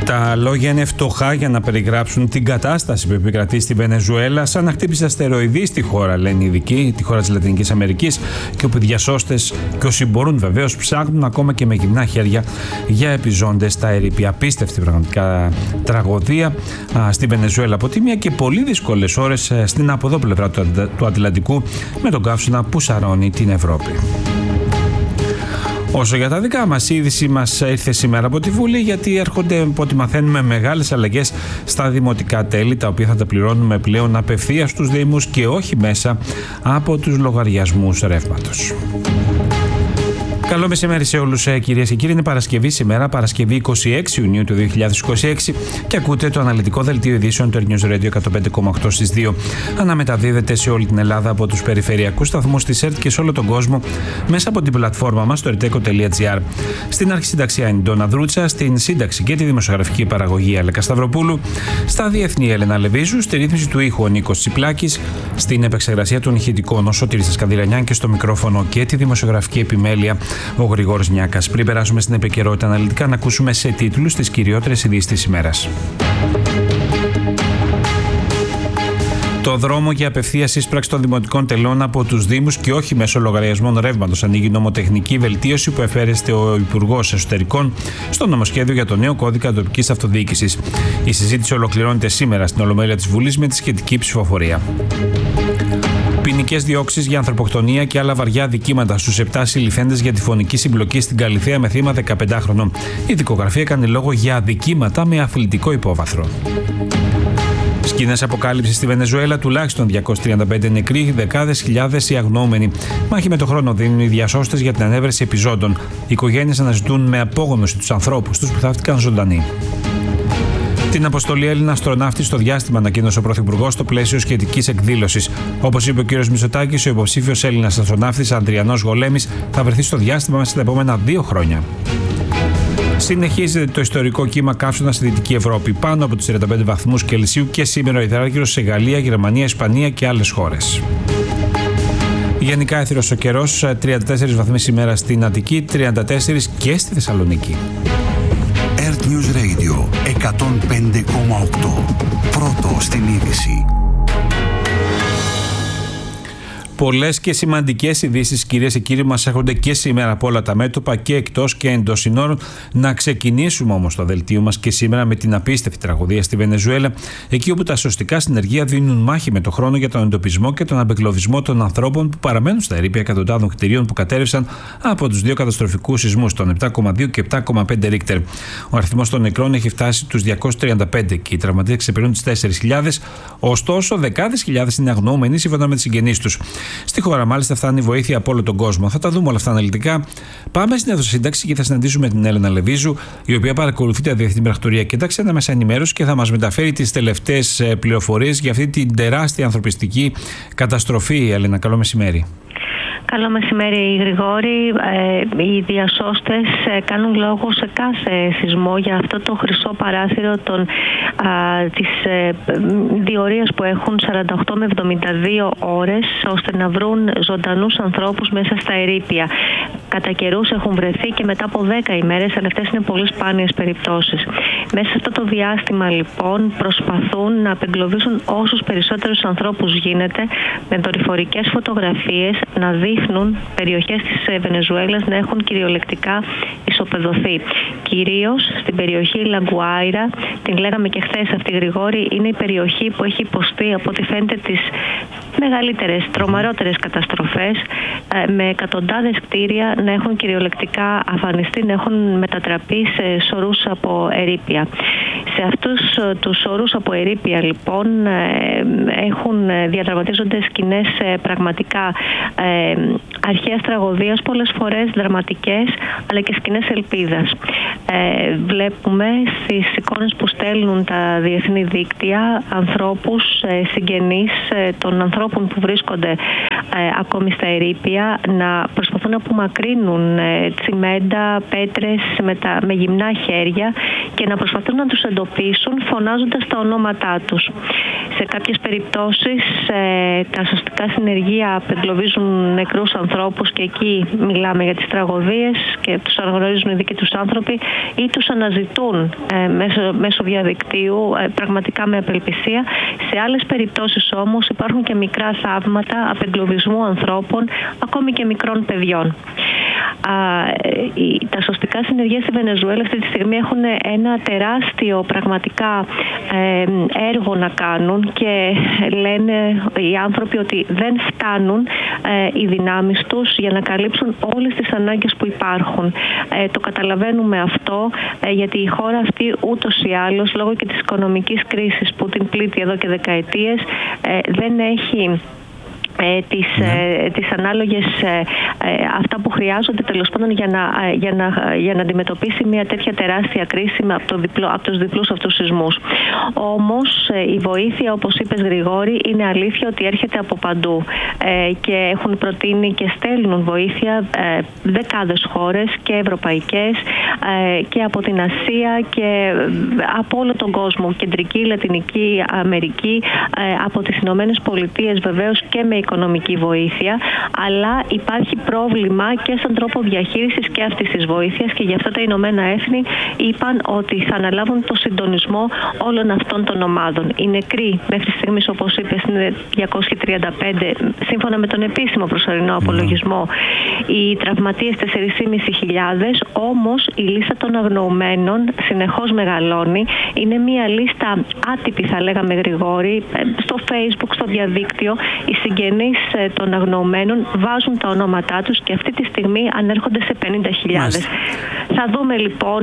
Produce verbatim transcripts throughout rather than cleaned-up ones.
Τα λόγια είναι φτωχά για να περιγράψουν την κατάσταση που επικρατεί στη Βενεζουέλα, σαν να χτύπησε αστεροειδή στη χώρα, λένε οι ειδικοί, τη χώρα της Λατινικής Αμερικής, και όπου οι διασώστες και όσοι μπορούν βεβαίως ψάχνουν ακόμα και με γυμνά χέρια για επιζώντες στα ερείπια. Απίστευτη πραγματικά τραγωδία α, στη Βενεζουέλα από τη μία και πολύ δύσκολες ώρες στην από εδώ πλευρά του, του Ατλαντικού με τον καύσωνα που σαρώνει την Ευρώπη. Όσο για τα δικά μας, η είδηση μας ήρθε σήμερα από τη Βουλή, γιατί έρχονται, από ό,τι μαθαίνουμε, μεγάλες αλλαγές στα δημοτικά τέλη, τα οποία θα τα πληρώνουμε πλέον απευθείας στους Δήμους και όχι μέσα από τους λογαριασμούς ρεύματος. Καλό μεσημέρι σε όλους, κυρίες και κύριοι. Είναι Παρασκευή σήμερα, Παρασκευή εικοστή έκτη Ιουνίου του δύο χιλιάδες είκοσι έξι, και ακούτε το αναλυτικό δελτίο ειδήσεων του News Radio εκατόν πέντε κόμμα οκτώ στις δύο. Αναμεταδίδεται σε όλη την Ελλάδα από τους περιφερειακούς σταθμούς της ΕΡΤ και σε όλο τον κόσμο μέσα από την πλατφόρμα μας στο ερτέκο τελεία τζι άρ. Στην αρχισυνταξία είναι η Ντόνα Δρούτσα, στην σύνταξη και τη δημοσιογραφική παραγωγή Αλέκα Σταυροπούλου, στα διεθνή Έλενα Λεβίζου, στη ρύθμιση του ήχου ο Νίκος Τσιπλάκης, στην επεξεργασία των ηχητικών ο Σωτήρης Σκανδυλανιάν και στο μικρόφωνο και τη δημοσιογραφική επιμέλεια ο Γρηγόρης Νιάκας. Πριν περάσουμε στην επικαιρότητα αναλυτικά, να ακούσουμε σε τίτλους τις κυριότερες ειδήσεις της ημέρας. Το δρόμο για απευθείας εισπράξη των δημοτικών τελών από τους Δήμους και όχι μέσω λογαριασμών ρεύματος ανοίγει νομοτεχνική βελτίωση που εφέρεστε ο Υπουργός Εσωτερικών στο νομοσχέδιο για το νέο κώδικα τοπικής αυτοδιοίκησης. Η συζήτηση ολοκληρώνεται σήμερα στην Ολομέλεια της Βουλής με τη σχετική ψηφοφορία. Ποινικές διώξεις για ανθρωποκτονία και άλλα βαριά δικήματα στους επτά συλληφθέντες για τη φωνική συμπλοκή στην Καλιθέα με θύμα δεκαπεντάχρονο. Η δικογραφία έκανε λόγο για αδικήματα με αθλητικό υπόβαθρο. Σκηνές αποκάλυψης στη Βενεζουέλα, τουλάχιστον διακόσιοι τριάντα πέντε νεκροί, δεκάδες χιλιάδες οι αγνοούμενοι. Μάχη με το χρόνο δίνουν οι διασώστες για την ανέβρεση επιζώντων. Οι οικογένειες αναζητούν με απόγνωση τους ανθρώπους τους που θαύτηκαν ζωντανοί. Την αποστολή Έλληνα αστροναύτη στο διάστημα ανακοίνωσε ο Πρωθυπουργός στο πλαίσιο σχετικής εκδήλωσης. Όπως είπε ο κ. Μητσοτάκης, ο υποψήφιος Έλληνας αστροναύτης Ανδριανός Γολέμης θα βρεθεί στο διάστημα μέσα στα επόμενα δύο χρόνια. Συνεχίζεται το ιστορικό κύμα καύσωνα στη Δυτική Ευρώπη, πάνω από τους τριάντα πέντε βαθμούς Κελσίου, και σήμερα ο υδράργυρος σε Γαλλία, Γερμανία, Ισπανία και άλλες χώρες. Γενικά έθυρος ο καιρός, τριάντα τέσσερις βαθμοί σήμερα στην Αττική, τριάντα τέσσερις και στη Θεσσαλονίκη. ΕΡΤ News Radio εκατόν πέντε κόμμα οκτώ. Πρώτο στην είδηση. Πολλές και σημαντικές ειδήσεις, κυρίες και κύριοι, μας έρχονται και σήμερα από όλα τα μέτωπα και εκτός και εντός συνόρων. Να ξεκινήσουμε όμως το δελτίο μας και σήμερα με την απίστευτη τραγωδία στη Βενεζουέλα, εκεί όπου τα σωστικά συνεργεία δίνουν μάχη με το χρόνο για τον εντοπισμό και τον απεγκλωβισμό των ανθρώπων που παραμένουν στα ερείπια εκατοντάδων κτηρίων που κατέρευσαν από τους δύο καταστροφικούς σεισμούς, τον επτά κόμμα δύο και επτά κόμμα πέντε Ρίκτερ. Ο αριθμός των νεκρών έχει φτάσει τους διακόσιους τριάντα πέντε και οι τραυματίες ξεπερνούν τις τέσσερις χιλιάδες, ωστόσο δεκάδες χιλιάδες είναι αγνοούμενοι σύμφωνα με τις συγγενείς τους. Στη χώρα, μάλιστα, φτάνει βοήθεια από όλο τον κόσμο. Θα τα δούμε όλα αυτά αναλυτικά. Πάμε στην αίθουσα σύνταξη και θα συναντήσουμε την Έλενα Λεβίζου, η οποία παρακολουθεί τα διεθνή πρακτορία και τα ξένα μέσα ενημέρωση και θα μας μεταφέρει τις τελευταίες πληροφορίες για αυτή την τεράστια ανθρωπιστική καταστροφή. Έλενα, καλό μεσημέρι. Καλό μεσημέρι, Γρηγόρη. Ε, οι διασώστες ε, κάνουν λόγο σε κάθε σεισμό για αυτό το χρυσό παράθυρο των, α, της ε, διορίας που έχουν σαράντα οκτώ με εβδομήντα δύο ώρες ώστε να βρουν ζωντανούς ανθρώπους μέσα στα ερείπια. Κατά καιρούς έχουν βρεθεί και μετά από δέκα ημέρες, αλλά αυτές είναι πολύ σπάνιες περιπτώσεις. Μέσα σε αυτό το διάστημα, λοιπόν, προσπαθούν να απεγκλωβίσουν όσους περισσότερους ανθρώπους γίνεται με δορυφορικές φωτογραφίες, να δείχνουν περιοχές της Βενεζουέλας να έχουν κυριολεκτικά ισοπεδωθεί. Κυρίως στην περιοχή Λαγκουάιρα, την λέγαμε και χθες αυτή, Γρηγόρη, είναι η περιοχή που έχει υποστεί, από ό,τι φαίνεται, τις μεγαλύτερες, τρομερότερες καταστροφές, με εκατοντάδες κτίρια να έχουν κυριολεκτικά αφανιστεί, να έχουν μετατραπεί σε σωρούς από ερείπια. Σε αυτούς τους σωρούς από ερείπια, λοιπόν, έχουν διαδραματίζονται σκηνές πραγματικά ε, αρχαίας τραγωδίας, πολλές φορές δραματικές, αλλά και σκηνές ελπίδας. Ε, βλέπουμε στις εικόνες που στέλνουν τα διεθνή δίκτυα ανθρώπους, ε, συγγενείς ε, των ανθρώπων που βρίσκονται ε, ακόμη στα ερείπια να προσπαθούν να απομακρύνουν ε, τσιμέντα, πέτρες με, τα, με γυμνά χέρια και να προσπαθούν να τους εντοπίσουν φωνάζοντας τα ονόματά τους. Σε κάποιες περιπτώσεις τα ασωστικά συνεργεία απεγκλωβίζουν νεκρούς ανθρώπους και εκεί μιλάμε για τις τραγωδίες και τους αναγνωρίζουν οι δικοί τους άνθρωποι ή τους αναζητούν μέσω, μέσω διαδικτύου, πραγματικά με απελπισία. Σε άλλες περιπτώσεις όμως υπάρχουν και μικρά θαύματα απεγκλωβισμού ανθρώπων, ακόμη και μικρών παιδιών. Τα σωστικά συνεργεία στη Βενεζουέλα αυτή τη στιγμή έχουν ένα τεράστιο πραγματικά έργο να κάνουν και λένε οι άνθρωποι ότι δεν φτάνουν οι δυνάμεις τους για να καλύψουν όλες τις ανάγκες που υπάρχουν. Το καταλαβαίνουμε αυτό γιατί η χώρα αυτή ούτως ή άλλως λόγω και της οικονομικής κρίσης που την πλήττει εδώ και δεκαετίες δεν έχει Ε, τις, ναι. ε, τις ανάλογες ε, ε, αυτά που χρειάζονται τέλος πάντων για να, ε, για, να, για να αντιμετωπίσει μια τέτοια τεράστια κρίση από, το διπλό, από τους διπλούς αυτούς σεισμούς. Όμως ε, η βοήθεια, όπως είπες Γρηγόρη, είναι αλήθεια ότι έρχεται από παντού ε, και έχουν προτείνει και στέλνουν βοήθεια ε, δεκάδες χώρες και ευρωπαϊκές ε, και από την Ασία και από όλο τον κόσμο, Κεντρική, Λατινική Αμερική, ε, από τις Ηνωμένες Πολιτείες βεβαίως και με οικονομική βοήθεια, αλλά υπάρχει πρόβλημα και στον τρόπο διαχείρισης και αυτής της βοήθειας και γι' αυτό τα Ηνωμένα Έθνη είπαν ότι θα αναλάβουν το συντονισμό όλων αυτών των ομάδων. Οι νεκροί μέχρι στιγμής, όπως είπες, είναι διακόσιοι τριάντα πέντε σύμφωνα με τον επίσημο προσωρινό απολογισμό. Οι τραυματίες τέσσερις χιλιάδες πεντακόσιοι, όμως η λίστα των αγνοωμένων συνεχώς μεγαλώνει. Είναι μια λίστα άτυπη, θα λέγαμε Γρηγόρη, στο Facebook, στο διαδίκτυο. Οι συγγενείς των αγνοωμένων βάζουν τα ονόματά τους και αυτή τη στιγμή ανέρχονται σε πενήντα χιλιάδες. Θα δούμε λοιπόν,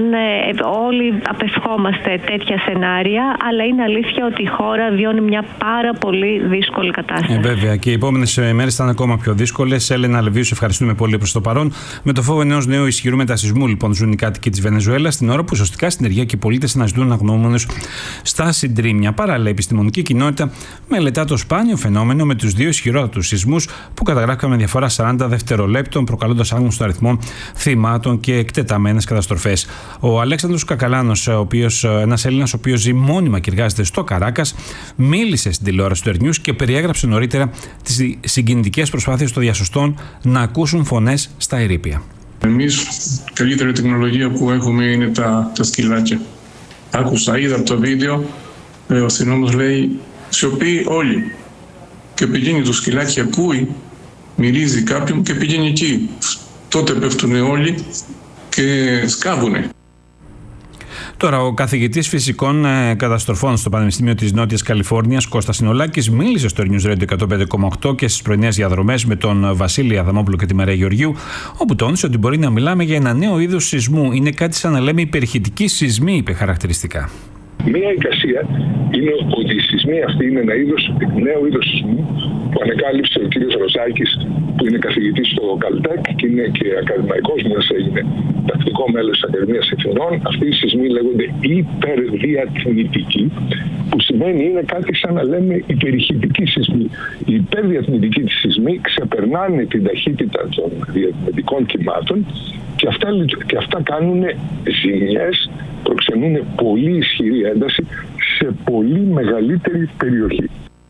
όλοι απευχόμαστε τέτοια σενάρια, αλλά είναι αλήθεια ότι η χώρα βιώνει μια πάρα πολύ δύσκολη κατάσταση. Ε, βέβαια, και οι επόμενες μέρες θα είναι ακόμα πιο δύσκολες. Έλενα Λεβίου, σε ευχαριστούμε πολύ προς το παρόν. Με το φόβο ενός νέου ισχυρού μετασυσμού, λοιπόν, ζουν οι κάτοικοι της Βενεζουέλας, την ώρα που σωστικά συνεργεία και οι πολίτες αναζητούν αγνοούμενους στα συντρίμμια. Παράλληλα, η επιστημονική κοινότητα μελετά το σπάνιο φαινόμενο με τους δύο ισχυρότατους σεισμούς που καταγράφηκαν με διαφορά σαράντα δευτερολέπτων, προκαλώντας άγνωστο αριθμό θυμάτων και εκτεταμένες καταστροφές. Ο Αλέξανδρος Κακαλάνος, ένας Έλληνας ο οποίος ζει μόνιμα και εργάζεται στο Καράκας, μίλησε στην τηλεόραση του Ερνιούς και περιέγραψε νωρίτερα τις συγκινητικές προσπάθειες των διασωστών να ακούσουν φωνές στα ερείπια. Εμείς, καλύτερη τεχνολογία που έχουμε είναι τα, τα σκυλάκια. Άκουσα, είδα από το βίντεο, ο αστυνόμος λέει σιωπή όλοι. Και πηγαίνει το σκυλάκι, ακούει, μυρίζει κάποιον και πηγαίνει εκεί. Τότε πέφτουν όλοι και σκάβουνε. Τώρα, ο καθηγητής φυσικών ε, καταστροφών στο Πανεπιστήμιο της Νότιας Καλιφόρνιας, Κώστας Συνολάκης, μίλησε στο News Radio εκατόν πέντε κόμμα οκτώ και στις πρωινές διαδρομές με τον Βασίλη Αδαμόπουλο και τη Μαρία Γεωργίου, όπου τόνισε ότι μπορεί να μιλάμε για ένα νέο είδος σεισμού. Είναι κάτι σαν να λέμε υπερηχητική σεισμή, είπε χαρακτηριστικά. Μία εικασία είναι ότι η σεισμή αυτή είναι ένα είδος, νέο είδος σεισμού που ανακάλυψε ο κύριος Ροζάκης, που είναι καθηγητής στο Καλτέκ και είναι και ακαδημαϊκός μας, έγινε τακτικό μέλος της Ακαδημίας Εθνών. Αυτοί οι σεισμοί λέγονται υπερδιατμητικοί, που σημαίνει είναι κάτι σαν να λέμε υπερηχητική σεισμή. Οι υπερδιατμητικοί της σεισμοί ξεπερνάνε την ταχύτητα των διατμητικών κυμάτων και αυτά, και αυτά κάνουν ζημιές, προξενούν πολύ ισχυρή ένταση σε πολύ μεγαλύτερη περιοχή.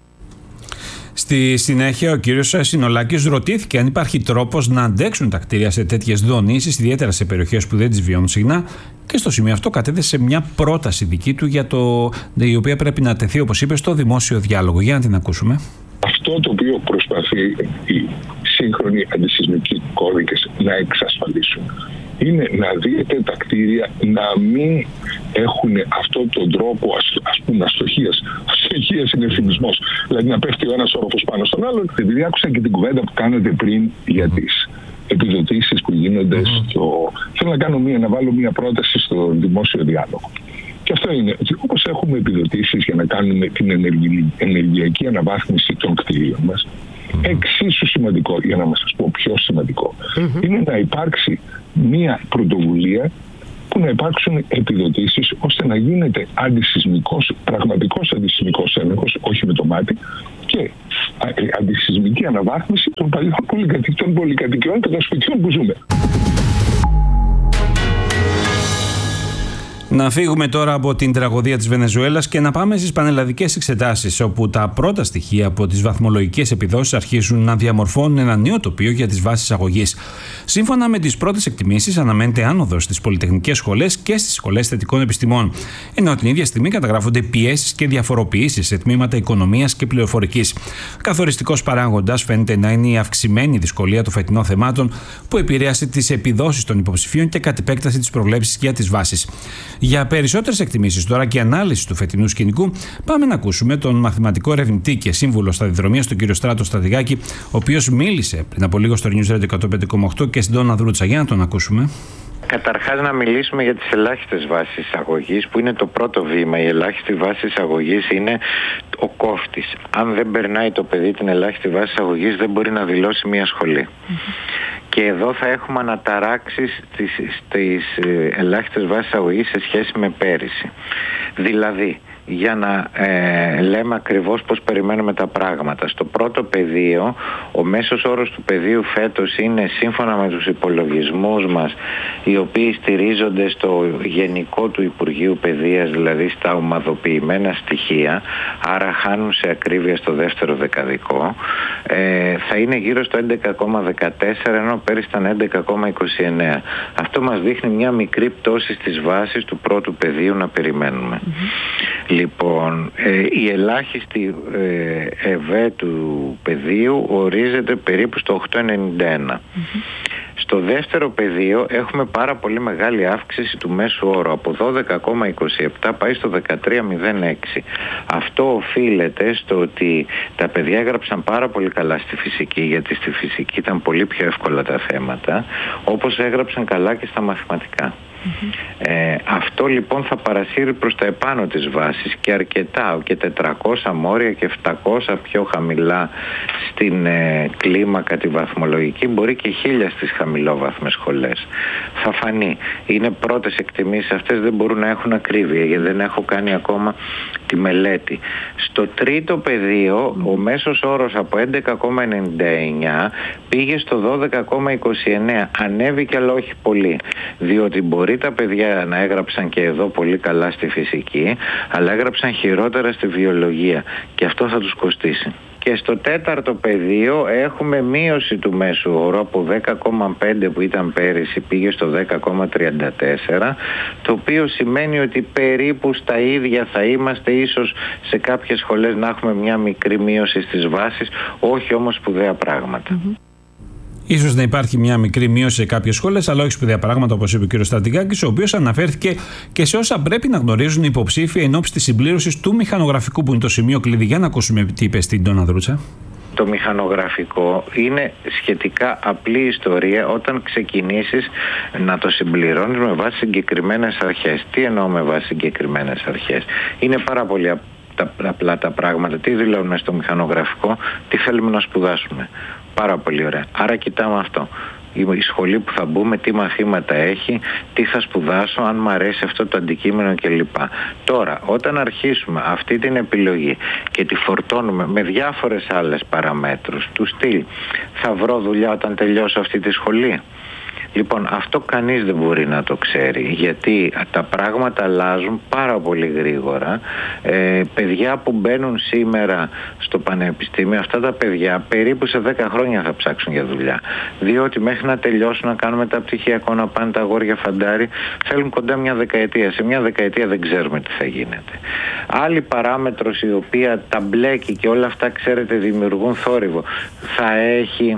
Στη συνέχεια, ο κύριος Συνολάκης ρωτήθηκε αν υπάρχει τρόπος να αντέξουν τα κτίρια σε τέτοιες δονήσεις, ιδιαίτερα σε περιοχές που δεν τις βιώνουν συχνά, και στο σημείο αυτό κατέθεσε μια πρόταση δική του, για το, η οποία πρέπει να τεθεί, όπως είπε, στο δημόσιο διάλογο. Για να την ακούσουμε. Αυτό το οποίο προσπαθεί οι σύγχρονοι αντισεισμικοί κώδικες να εξασφαλίσουν είναι να δείτε τα κτίρια να μην έχουν αυτόν τον τρόπο, ας, ας πούμε, αστοχίας. Αστοχίας είναι ευθυμισμός. Δηλαδή να πέφτει ο ένας όροφος πάνω στον άλλον. Επειδή άκουσα και την κουβέντα που κάνετε πριν για τις επιδοτήσεις που γίνονται mm-hmm. στο... Θέλω να κάνω μία, να βάλω μία πρόταση στο δημόσιο διάλογο. Και αυτό είναι, όπως έχουμε επιδοτήσεις για να κάνουμε την ενεργειακή αναβάθμιση των κτίριων μας, mm-hmm. εξίσου σημαντικό, για να σας πω πιο σημαντικό, mm-hmm. είναι να υπάρξει μία πρωτοβουλία που να υπάρξουν επιδοτήσεις ώστε να γίνεται αντισεισμικός, πραγματικός αντισεισμικός έλεγχος, όχι με το μάτι, και αντισεισμική αναβάθμιση των παλιών πολυκατοικιών, πολυκατοικιών και των σπιτιών που ζούμε. Να φύγουμε τώρα από την τραγωδία της Βενεζουέλας και να πάμε στις πανελλαδικές εξετάσεις, όπου τα πρώτα στοιχεία από τις βαθμολογικές επιδόσεις αρχίζουν να διαμορφώνουν ένα νέο τοπίο για τις βάσεις αγωγής. Σύμφωνα με τις πρώτες εκτιμήσεις, αναμένεται άνοδος στις πολυτεχνικές σχολές και στις σχολές θετικών επιστημών, ενώ την ίδια στιγμή καταγράφονται πιέσεις και διαφοροποιήσεις σε τμήματα οικονομίας και πληροφορικής. Καθοριστικός παράγοντας φαίνεται να είναι η αυξημένη δυσκολία των φετινών θεμάτων, που επηρέασε τις επιδόσεις των υποψηφίων και κατ' επέκταση τις προβλέψεις για τις βάσεις. Για περισσότερες εκτιμήσεις τώρα και ανάλυση του φετινού σκηνικού, πάμε να ακούσουμε τον μαθηματικό ερευνητή και σύμβουλο σταδιοδρομίας, τον κύριο Στράτο Στρατηγάκη, ο οποίος μίλησε πριν από λίγο στο News Radio εκατόν πέντε κόμμα οκτώ και στην Ντόνα Δρούτσα. Για να τον ακούσουμε. Καταρχάς να μιλήσουμε για τις ελάχιστες βάσεις αγωγής, που είναι το πρώτο βήμα. Η ελάχιστη βάση αγωγής είναι ο κόφτης. Αν δεν περνάει το παιδί την ελάχιστη βάση αγωγής, δεν μπορεί να δηλώσει μια σχολή. Mm-hmm. Και εδώ θα έχουμε αναταράξεις στις, στις ελάχιστες βάσεις αγωγής σε σχέση με πέρυσι. Δηλαδή, για να ε, λέμε ακριβώς πώς περιμένουμε τα πράγματα. Στο πρώτο πεδίο, ο μέσος όρος του πεδίου φέτος είναι, σύμφωνα με τους υπολογισμούς μας, οι οποίοι στηρίζονται στο γενικό του Υπουργείου Παιδείας, δηλαδή στα ομαδοποιημένα στοιχεία, άρα χάνουν σε ακρίβεια στο δεύτερο δεκαδικό, ε, θα είναι γύρω στο έντεκα κόμμα δεκατέσσερα, ενώ πέρυσι ήταν έντεκα κόμμα είκοσι εννέα. Αυτό μας δείχνει μια μικρή πτώση στις βάσεις του πρώτου πεδίου να περιμένουμε. Mm-hmm. Λοιπόν, ε, η ελάχιστη ε, ΕΒΕ του πεδίου ορίζεται περίπου στο οκτώ κόμμα ενενήντα ένα. Mm-hmm. Στο δεύτερο πεδίο έχουμε πάρα πολύ μεγάλη αύξηση του μέσου όρου. Από δώδεκα κόμμα είκοσι επτά πάει στο δεκατρία κόμμα μηδέν έξι. Αυτό οφείλεται στο ότι τα παιδιά έγραψαν πάρα πολύ καλά στη φυσική, γιατί στη φυσική ήταν πολύ πιο εύκολα τα θέματα, όπως έγραψαν καλά και στα μαθηματικά. Mm-hmm. Ε, αυτό λοιπόν θα παρασύρει προς τα επάνω της βάσης και αρκετά, και τετρακόσια μόρια και επτακόσια πιο χαμηλά στην ε, κλίμακα τη βαθμολογική, μπορεί και χίλια στις χαμηλόβαθμες σχολές. Θα φανεί. Είναι πρώτες εκτιμήσεις αυτές, δεν μπορούν να έχουν ακρίβεια, γιατί δεν έχω κάνει ακόμα τη μελέτη. Στο τρίτο πεδίο ο μέσος όρος από έντεκα κόμμα ενενήντα εννέα πήγε στο δώδεκα κόμμα είκοσι εννέα. Ανέβηκε, αλλά όχι πολύ, διότι μπορεί τα παιδιά να έγραψαν και εδώ πολύ καλά στη φυσική, αλλά έγραψαν χειρότερα στη βιολογία, και αυτό θα τους κοστίσει. Και στο τέταρτο πεδίο έχουμε μείωση του μέσου όρου από δέκα κόμμα πέντε που ήταν πέρυσι, πήγε στο δέκα κόμμα τριάντα τέσσερα, το οποίο σημαίνει ότι περίπου στα ίδια θα είμαστε, ίσως σε κάποιες σχολές να έχουμε μια μικρή μείωση στις βάσεις, όχι όμως σπουδαία πράγματα. Mm-hmm. Ίσως να υπάρχει μια μικρή μείωση σε κάποιες σχόλες, αλλά όχι σπουδαία πράγματα, όπως είπε ο κ. Στρατηγάκης, ο οποίος αναφέρθηκε και σε όσα πρέπει να γνωρίζουν οι υποψήφοι εν ώψη της συμπλήρωσης του μηχανογραφικού, που είναι το σημείο κλειδί. Για να ακούσουμε τι είπε στην Ντόνα Δρούτσα. Το μηχανογραφικό είναι σχετικά απλή ιστορία όταν ξεκινήσεις να το συμπληρώνεις με βάση συγκεκριμένες αρχές. Τι εννοώ με βάση συγκεκριμένες αρχές? Είναι πάρα πολύ απλά τα πράγματα. Τι δηλώνουμε στο μηχανογραφικό? Τι θέλουμε να σπουδάσουμε? Πάρα πολύ ωραία. Άρα κοιτάμε αυτό. Η σχολή που θα μπούμε, τι μαθήματα έχει, τι θα σπουδάσω, αν μ' αρέσει αυτό το αντικείμενο κλπ. Τώρα, όταν αρχίσουμε αυτή την επιλογή και τη φορτώνουμε με διάφορες άλλες παραμέτρους, του στυλ, θα βρω δουλειά όταν τελειώσω αυτή τη σχολή? Λοιπόν, αυτό κανείς δεν μπορεί να το ξέρει, γιατί τα πράγματα αλλάζουν πάρα πολύ γρήγορα. Ε, παιδιά που μπαίνουν σήμερα στο πανεπιστήμιο, αυτά τα παιδιά περίπου σε δέκα χρόνια θα ψάξουν για δουλειά. Διότι μέχρι να τελειώσουν, να κάνουν μεταπτυχιακό, να πάνε τα αγόρια φαντάρι, θέλουν κοντά μια δεκαετία. Σε μια δεκαετία δεν ξέρουμε τι θα γίνεται. Άλλη παράμετρος, η οποία τα μπλέκει και όλα αυτά, ξέρετε, δημιουργούν θόρυβο, θα έχει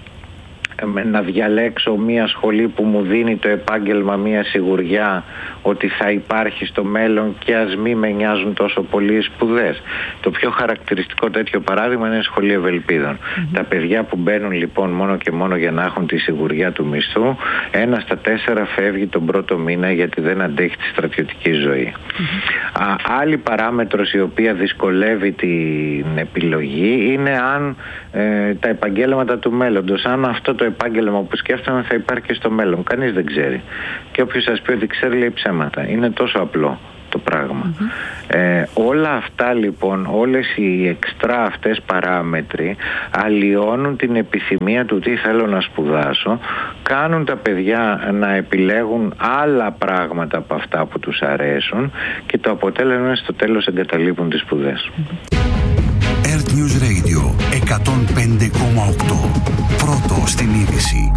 να διαλέξω μια σχολή που μου δίνει το επάγγελμα, μια σιγουριά ότι θα υπάρχει στο μέλλον και ας μη με νοιάζουν τόσο πολύ οι σπουδές. Το πιο χαρακτηριστικό τέτοιο παράδειγμα είναι η σχολή Ευελπίδων. Mm-hmm. Τα παιδιά που μπαίνουν λοιπόν μόνο και μόνο για να έχουν τη σιγουριά του μισθού, ένα στα τέσσερα φεύγει τον πρώτο μήνα γιατί δεν αντέχει τη στρατιωτική ζωή. Mm-hmm. Α, άλλη παράμετρος η οποία δυσκολεύει την επιλογή είναι αν ε, τα επαγγέλματα του μέλλοντος, αν αυτό το επάγγελμα που σκέφτομαι θα υπάρχει και στο μέλλον. Κανείς δεν ξέρει. Και όποιος σας πει ότι ξέρει λέει ψέματα. Είναι τόσο απλό το πράγμα. άτομα. Mm-hmm. Ε, όλα αυτά λοιπόν, όλες οι εξτρά αυτές παράμετροι αλλοιώνουν την επιθυμία του τι θέλω να σπουδάσω, κάνουν τα παιδιά να επιλέγουν άλλα πράγματα από αυτά που τους αρέσουν και το αποτέλεσμα στο τέλος εγκαταλείπουν τις σπουδές. Earth News Radio εκατόν πέντε κόμμα οκτώ. Πρώτο στην είδηση.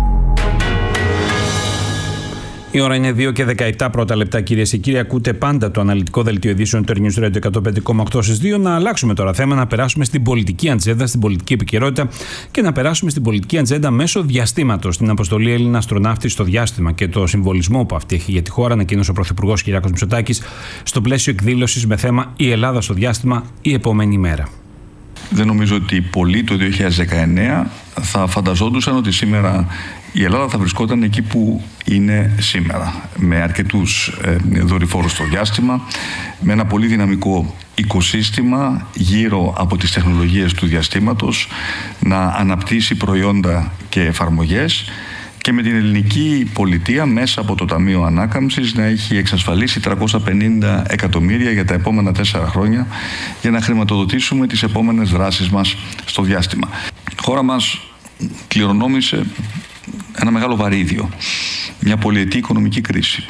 Η ώρα είναι δύο και δεκαεπτά πρώτα λεπτά, κυρίες και κύριοι. Ακούτε πάντα το αναλυτικό δελτίο ειδήσεων του Earth News Radio εκατόν πέντε κόμμα οκτώ στις δύο. Να αλλάξουμε τώρα θέμα, να περάσουμε στην πολιτική ατζέντα, στην πολιτική επικαιρότητα και να περάσουμε στην πολιτική ατζέντα μέσω διαστήματος. Την αποστολή Έλληνα αστροναύτη στο διάστημα και το συμβολισμό που αυτή έχει για τη χώρα, ανακοίνωσε ο Πρωθυπουργός Κυριάκος Μητσοτάκης στο πλαίσιο εκδήλωσης με θέμα «Η Ελλάδα στο διάστημα, η επόμενη μέρα». Δεν νομίζω ότι πολλοί το δύο χιλιάδες δεκαεννέα θα φανταζόντουσαν ότι σήμερα η Ελλάδα θα βρισκόταν εκεί που είναι σήμερα, με αρκετούς ε, δορυφόρους στο διάστημα, με ένα πολύ δυναμικό οικοσύστημα γύρω από τις τεχνολογίες του διαστήματος, να αναπτύσσει προϊόντα και εφαρμογές και με την ελληνική πολιτεία μέσα από το Ταμείο Ανάκαμψης να έχει εξασφαλίσει τριακόσια πενήντα εκατομμύρια για τα επόμενα τέσσερα χρόνια για να χρηματοδοτήσουμε τις επόμενες δράσεις μας στο διάστημα. Η χώρα μας κληρονόμησε ένα μεγάλο βαρύδιο, μια πολυετή οικονομική κρίση.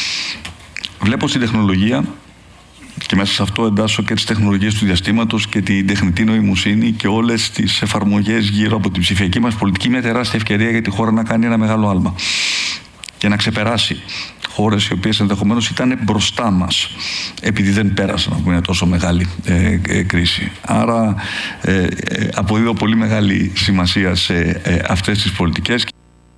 Βλέπω στην τεχνολογία, και μέσα σε αυτό εντάσσω και τις τεχνολογίες του διαστήματος και την τεχνητή νοημοσύνη και όλες τις εφαρμογές γύρω από την ψηφιακή μας πολιτική, μια τεράστια ευκαιρία για τη χώρα να κάνει ένα μεγάλο άλμα και να ξεπεράσει χώρες οι οποίες ενδεχομένως ήταν μπροστά μας επειδή δεν πέρασαν από μια τόσο μεγάλη ε, ε, κρίση. Άρα ε, ε, αποδίδω πολύ μεγάλη σημασία σε ε, αυτές τις πολιτικές.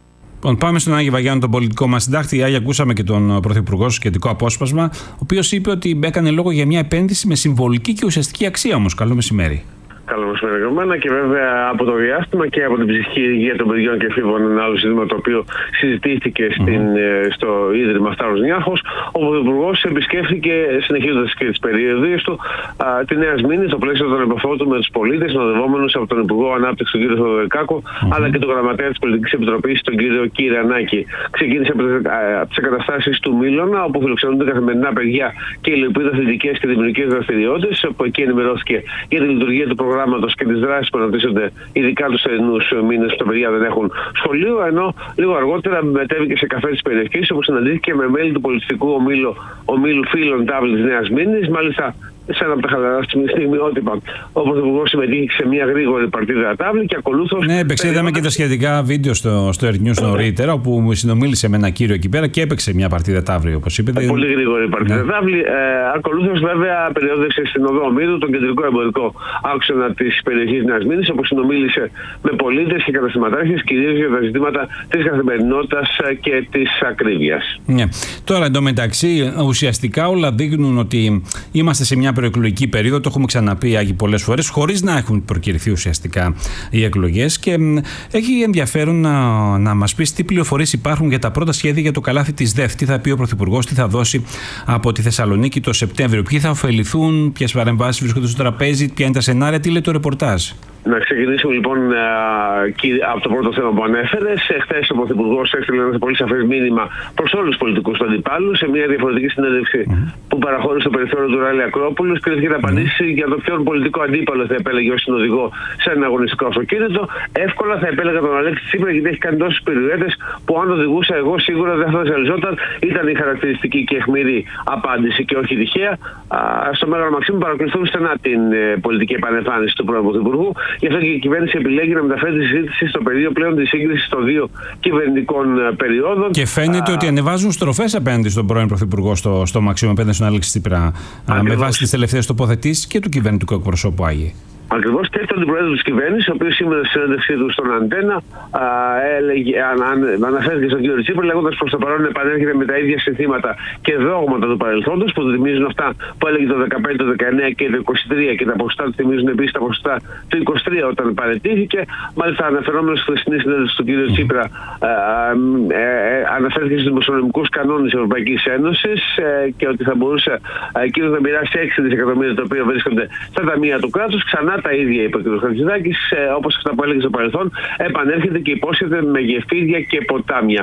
Πάμε στον Άγιο Βαγιάννη, τον πολιτικό μας συντάκτη. Άγιο, ακούσαμε και τον Πρωθυπουργό στο σχετικό απόσπασμα, ο οποίος είπε ότι έκανε λόγο για μια επένδυση με συμβολική και ουσιαστική αξία όμως. Καλό μεσημέρι. Καλό μεσημέρι, Ρωμάνα. Και βέβαια από το διάστημα και από την ψυχική υγεία των παιδιών και εφήβων, ένα άλλο ζήτημα το οποίο συζητήθηκε στην, mm-hmm. στο Ίδρυμα Σταύρος Νιάρχος. Ο Πρωθυπουργός επισκέφθηκε, συνεχίζοντας και τις περιοδίες του, α, τη Νέα Σμήνη στο πλαίσιο των επαφών του με τους πολίτες, συνοδευόμενους από τον Υπουργό Ανάπτυξη, τον κύριο Θεοδωρικάκο, mm-hmm. αλλά και τον Γραμματέα της Πολιτικής Επιτροπής, τον κύριο Κυρανάκη. Ξεκίνησε από τις εγκαταστάσεις του Μήλωνα, όπου φιλοξενούνται καθημερινά παιδιά και υλοποιούνται αθλητικές και δημιουργικές δραστηριότητες, όπου εκεί ενημερώθηκε για τη λειτουργία του προγράμματος και τις δράσεις που αναπτύσσονται ειδικά τους θερινούς μήνες που τα παιδιά δεν έχουν σχολείο, ενώ λίγο αργότερα μετέβηκε σε καφέ της περιοχής, όπου συναντήθηκε με μέλη του πολιτιστικού ομίλου, ομίλου φίλων Τάβλη της Νέας Μήνης. Μάλιστα, σε ένα από τα χαλαρά στιγμιότυπα, ο Πρωθυπουργός συμμετείχε σε μια γρήγορη παρτίδα τάβλη και ακολούθως. Ναι, έπαιξε, είδαμε και τα σχετικά βίντεο στο, στο Earth News νωρίτερα, όπου συνομίλησε με ένα κύριο εκεί πέρα και έπαιξε μια παρτίδα τάβλη, όπως είπε. Πολύ γρήγορη παρτίδα ναι. τάβλη. Ε, ακολούθως, βέβαια, περιόδευσε στην οδό Ομήρου, τον κεντρικό εμπορικό άξονα της περιοχής Νέας Μήνης, όπου συνομίλησε με πολίτες και καταστηματάρχες, κυρίως για τα ζητήματα της καθημερινότητας και της ακρίβειας. Ναι. Τώρα, εντωμεταξύ, ουσιαστικά όλα δείχνουν ότι είμαστε σε μια προεκλογική περίοδο, το έχουμε ξαναπεί Άγιοι πολλές φορές, χωρίς να έχουν προκηρυχθεί ουσιαστικά οι εκλογές. Και έχει ενδιαφέρον να, να μας πεις τι πληροφορίες υπάρχουν για τα πρώτα σχέδια για το καλάθι της ΔΕΦ. Τι θα πει ο Πρωθυπουργός, τι θα δώσει από τη Θεσσαλονίκη το Σεπτέμβριο, ποιοι θα ωφεληθούν, ποιες παρεμβάσεις βρίσκονται στο τραπέζι, ποια είναι τα σενάρια, τι λέει το ρεπορτάζ. Να ξεκινήσουμε λοιπόν από το πρώτο θέμα που ανέφερες. Χθες ο Πρωθυπουργός έστειλε ένα πολύ σαφές μήνυμα προς όλους τους πολιτικούς του αντιπάλους σε μια διαφορετική συνέντευξη mm-hmm. που παραχώρησε στο περιθώριο του Ράλη Ακρόπουλου. Κρίθηκε να απαντήσει mm-hmm. για το ποιον πολιτικό αντίπαλο θα επέλεγε ως συνοδηγό σε ένα αγωνιστικό αυτοκίνητο. Εύκολα θα επέλεγα τον Αλέξη Τσίπρα, γιατί έχει κάνει τόσες περιουέτες που αν οδηγούσα εγώ σίγουρα δεν θα ζαλιζόταν. Ήταν η χαρακτηριστική και αιχμηρή απάντηση και όχι τυχαία. Στο Μέγαρο Μαξίμου παρακολουθούν στενά την πολιτική επανεμφάνιση του πρώην Πρωθυπουργού. Γι' αυτό και η κυβέρνηση επιλέγει να μεταφέρει τη συζήτηση στο πεδίο πλέον τη σύγκριση των δύο κυβερνητικών περιόδων. Και φαίνεται Α... ότι ανεβάζουν στροφές απέναντι στον πρώην Πρωθυπουργό στο, στο Μαξίμου, απέναντι στον Αλέξη Τσίπρα, με βάση τις τελευταίες τοποθετήσεις και του κυβερνητικού εκπροσώπου Άγιε. Ακριβώς, και τον πρόεδρο της κυβέρνησης, ο οποίος σήμερα στη συνέντευξή του στον Αντένα α, έλεγε, αν, αν, αναφέρθηκε στον κύριο Τσίπρα, λέγοντας προς το παρόν επανέρχεται με τα ίδια συνθήματα και δόγματα του παρελθόντος, που θυμίζουν αυτά που έλεγε το δεκαπέντε, το δεκαεννέα και το είκοσι τρία, και τα ποσοστά του θυμίζουν επίσης τα ποσοστά του είκοσι τρία όταν παραιτήθηκε. Μάλιστα, αναφερόμενος στη χθεσινή συνέντευξη του κύριου Τσίπρα, α, ε, ε, αναφέρθηκε στους δημοσιονομικούς κανόνες της Ευρωπαϊκής Ένωσης ε, και ότι θα μπορούσε εκείνος να μοιράσει έξι δισεκατομμύρια τα οποία βρίσκονται στα ταμεία του κράτους. Ξανά αυτά τα ίδια είπε ο κ. Χατζηδάκης, όπως αυτά που έλεγε στο παρελθόν, επανέρχεται και υπόσχεται με γεφύρια και ποτάμια.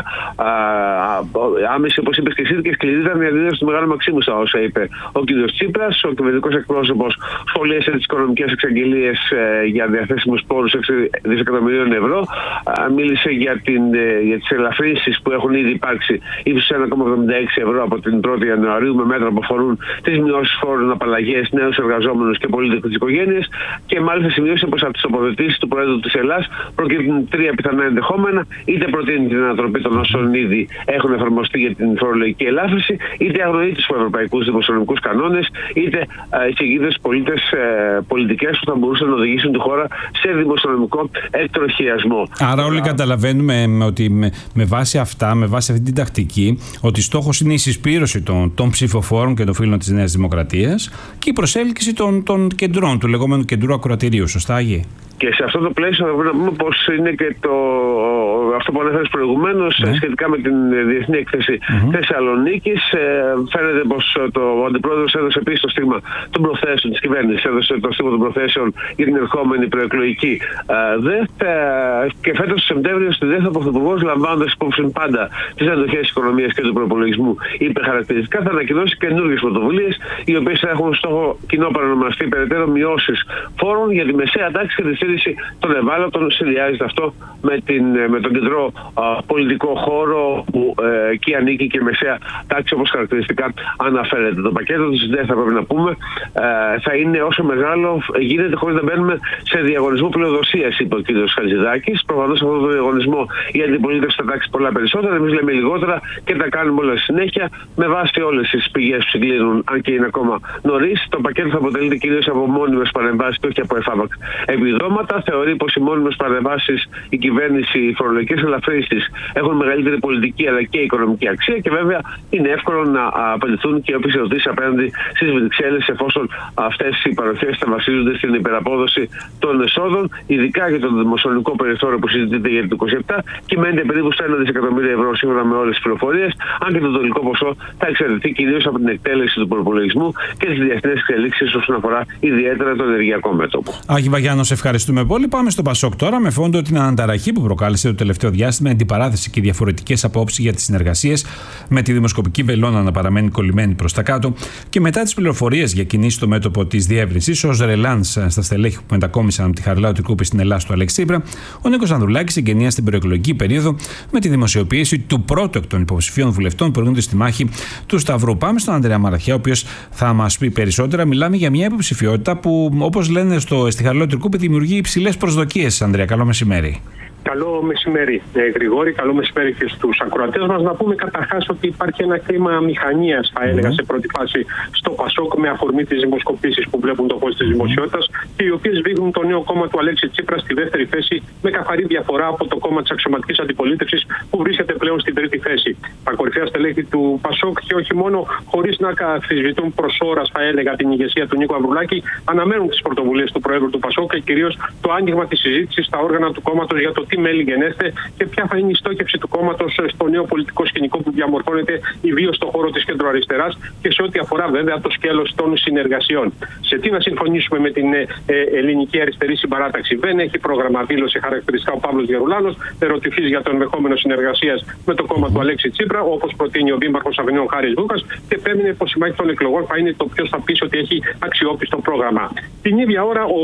Άμεση, όπως είπε και εσύ, και σκληρή ήταν η αντίδραση του Μεγάλου Μαξίμου στα όσα είπε ο κ. Τσίπρας. Ο κυβερνητικός εκπρόσωπος σχολίασε τις οικονομικές εξαγγελίες για διαθέσιμους πόρους έξι δισεκατομμυρίων ευρώ. Μίλησε για, την, για τις ελαφρύνσεις που έχουν ήδη υπάρξει ύψους ένα κόμμα εβδομήντα έξι ευρώ από την πρώτη Ιανουαρίου, με μέτρα που αφορούν τις μειώσεις φόρων, απαλλαγές, νέους εργαζόμενους και πολίτες οικογένειες. Και μάλιστα σημείωσε πως από τις τοποθετήσεις του Προέδρου της Ελλάδας προκύπτουν τρία πιθανά ενδεχόμενα. Είτε προτείνει την ανατροπή των όσων ήδη έχουν εφαρμοστεί για την φορολογική ελάφρυνση, είτε αγνοεί τους ευρωπαϊκούς δημοσιονομικούς κανόνες, είτε εισηγείται στους πολίτες πολιτικές που θα μπορούσαν να οδηγήσουν τη χώρα σε δημοσιονομικό εκτροχιασμό. Άρα, όλοι καταλαβαίνουμε ότι με, με βάση αυτά, με βάση αυτή την τακτική, ότι στόχος είναι η συσπήρωση των, των ψηφοφόρων και των φίλων της Νέας Δημοκρατίας και η προσέλκυση των, των κεντρών, του λεγόμενου κεντρού ακροατηρίου. Σωστά, Άγιε? Και σε αυτό το πλαίσιο θα πρέπει να πούμε πως είναι και το, αυτό που ανέφερες προηγουμένως, ναι, σχετικά με την διεθνή έκθεση mm-hmm. Θεσσαλονίκης. Ε, φαίνεται πως το, ο Αντιπρόεδρος έδωσε επίσης το στίγμα των προθέσεων της κυβέρνησης, έδωσε το στίγμα των προθέσεων για την ερχόμενη προεκλογική ε, ΔΕΘ. Ε, και φέτος το Σεπτέμβριο στη ΔΕΘ ο Πρωθυπουργός, λαμβάνοντας υπόψη πάντα τις αντοχές της οικονομίας και του προπολογισμού, είπε χαρακτηριστικά θα ανακοινώσει καινούργιες πρωτοβουλίες, οι οποίες θα έχουν στόχο κοινό παρονομαστή περαιτέρω μειώσεις φόρων για τη μεσαία τάξη και τη στήριξη των ευάλωτων. Συνδυάζεται αυτό με, την, με τον κεντρό α, πολιτικό χώρο που ε, εκεί ανήκει και η μεσαία τάξη, όπως χαρακτηριστικά αναφέρεται. Το πακέτο της ΔΕΘ, θα πρέπει να πούμε, ε, θα είναι όσο μεγάλο γίνεται χωρίς να μπαίνουμε σε διαγωνισμό πλειοδοσίας, είπε ο κ. Χατζηδάκης. Προφανώς σε αυτόν τον διαγωνισμό η αντιπολίτευση θα τάξει πολλά περισσότερα, εμείς λέμε λιγότερα και τα κάνουμε όλα συνέχεια με βάση όλες τις πηγές που συγκλίνουν, αν και είναι ακόμα νωρίς. Το πακέτο θα αποτελείται κυρίως από μόνιμες παρεμβάσεις και όχι από εφάπαξ επιδόματα. Θεωρεί πως οι μόνιμες παρεμβάσεις, η κυβέρνηση, οι φορολογικές ελαφρύνσεις έχουν μεγαλύτερη πολιτική αλλά και οικονομική αξία και βέβαια είναι εύκολο να απαντηθούν και όποιες ερωτήσεις απέναντι στις Βρυξέλλες, εφόσον αυτές οι παροχές θα βασίζονται στην υπεραπόδοση των εσόδων, ειδικά για το δημοσιονομικό περιθώριο που συζητείται για το είκοσι επτά, κυμαίνεται περίπου στα ένα δισεκατομμύριο ευρώ σύμφωνα με όλες τις πληροφορίες, αν και το τελικό ποσό θα εξαρτηθεί κυρίως από την εκτέλεση του προπολογισμού και τις διεθνείς εξελίξεις όσον αφορά ιδιαίτερα το ενεργειακό μέτωπο. Άκη Βαγιάννο, σε ευχαριστούμε πολύ. Πάμε στο Πασόκ τώρα, με φόντο την αναταραχή που προκάλεσε το τελευταίο διάστημα, αντιπαράθεση και διαφορετικές απόψεις για τις συνεργασίες, με τη δημοσκοπική βελόνα να παραμένει κολλημένη προς τα κάτω και μετά τις πληροφορίες για κινήσεις στο μέτωπο της διεύρυνσης, ως ρελάνς στα στελέχη που μετακόμισαν από τη Χαριλάου Τρικούπη στην Ελλάδα στο Αλέξη Τσίπρα, ο Νίκος Ανδρουλάκης εγκαινία στην προεκλογική περίοδο με τη δημοσιοποίηση του πρώτου εκ των υποψηφίων βουλευτών που έρχονται στη μάχη του Σταυρού. Πάμε στον Ανδρέα Μαραθιά, ο οποίος θα μας πει περισσότερα. Μιλάμε για μια υποψηφιότητα που, όπως λένε στο, στη Χαριλάου Τρικούπη, δημιουργεί υψηλές προσδοκίες. Ανδρέα, καλό μεσημέρι. Καλό μεσημέρι, ε, Γρηγόρη. Καλό μεσημέρι και στους ακροατές μας. Να πούμε καταρχάς ότι υπάρχει ένα κλίμα μηχανίας, θα έλεγα, mm-hmm. σε πρώτη φάση στο Πασόκ, με αφορμή τις δημοσκοπήσεις που βλέπουν το φως της δημοσιότητας και οι οποίες δείχνουν το νέο κόμμα του Αλέξη Τσίπρα στη δεύτερη θέση, με καθαρή διαφορά από το κόμμα της αξιωματικής αντιπολίτευσης που βρίσκεται πλέον στην τρίτη θέση. Τα κορυφαία στελέχη του Πασόκ, και όχι μόνο, χωρίς να καθισβητούν προς ώρας, θα έλεγα, την ηγεσία του Νίκου Ανδρουλάκη, αναμένουν τις πρωτοβουλίες του Προέδρου του Πασόκ και κυρίως το άνοιγμα της συζήτησης στα όργανα του κόμματος για το τι μέλη γενέστε και ποια θα είναι η στόχευση του κόμματος στο νέο πολιτικό σκηνικό που διαμορφώνεται ιδίως στον χώρο της κεντροαριστεράς και σε ό,τι αφορά βέβαια το σκέλος των συνεργασιών. Σε τι να συμφωνήσουμε με την ε, ελληνική αριστερή συμπαράταξη? Δεν έχει πρόγραμμα, δήλωσε χαρακτηριστικά ο Παύλος Γερουλάνος, ερωτηθής για το ενδεχόμενο συνεργασίας με το κόμμα του Αλέξη Τσίπρα, όπως προτείνει ο Δήμαρχος Αθηνών Χάρης Βούκας, και επέμεινε πως η μάχη των εκλογών θα είναι το ποιος θα πείσει ότι έχει αξιόπιστο πρόγραμμα. Την ίδια ώρα, ο,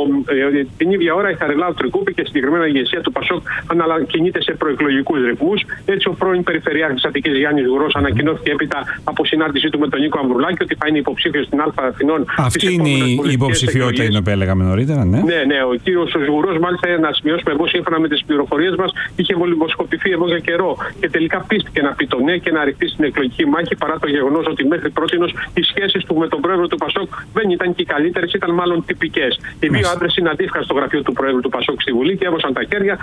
ε, την ίδια ώρα η Χαριλάου Τρικούπη και συγκεκριμένα η ηγεσία του Πασόκ κινείται σε προεκλογικούς ρυθμούς. Έτσι, ο πρώην Περιφερειάρχης της Αττικής Γιάννης Γουρός ανακοινώθηκε έπειτα από συνάντησή του με τον Νίκο Ανδρουλάκη ότι θα είναι υποψήφιος στην Α Αθηνών. Αυτή είναι η υποψηφιότητα, είναι που έλεγαμε νωρίτερα, ναι. Ναι, ναι. Ο κύριος Γουρός, μάλιστα, να σημειώσουμε εδώ, σύμφωνα με τις πληροφορίες μας, είχε βολιδοσκοπηθεί εδώ για καιρό και τελικά πίστηκε να πει το ναι και να ρηχτεί στην εκλογική μάχη, παρά το γεγονός ότι μέχρι πρότινος οι σχέσεις του με τον πρόεδρο του Πασόκ δεν ήταν και οι καλύτερες, ήταν μάλλον τυπικές. Οι δύο άντρες συναντήθηκαν στο γραφείο του πρόεδρου του Πασόκ στη Βουλή και έβωσαν τα χέρια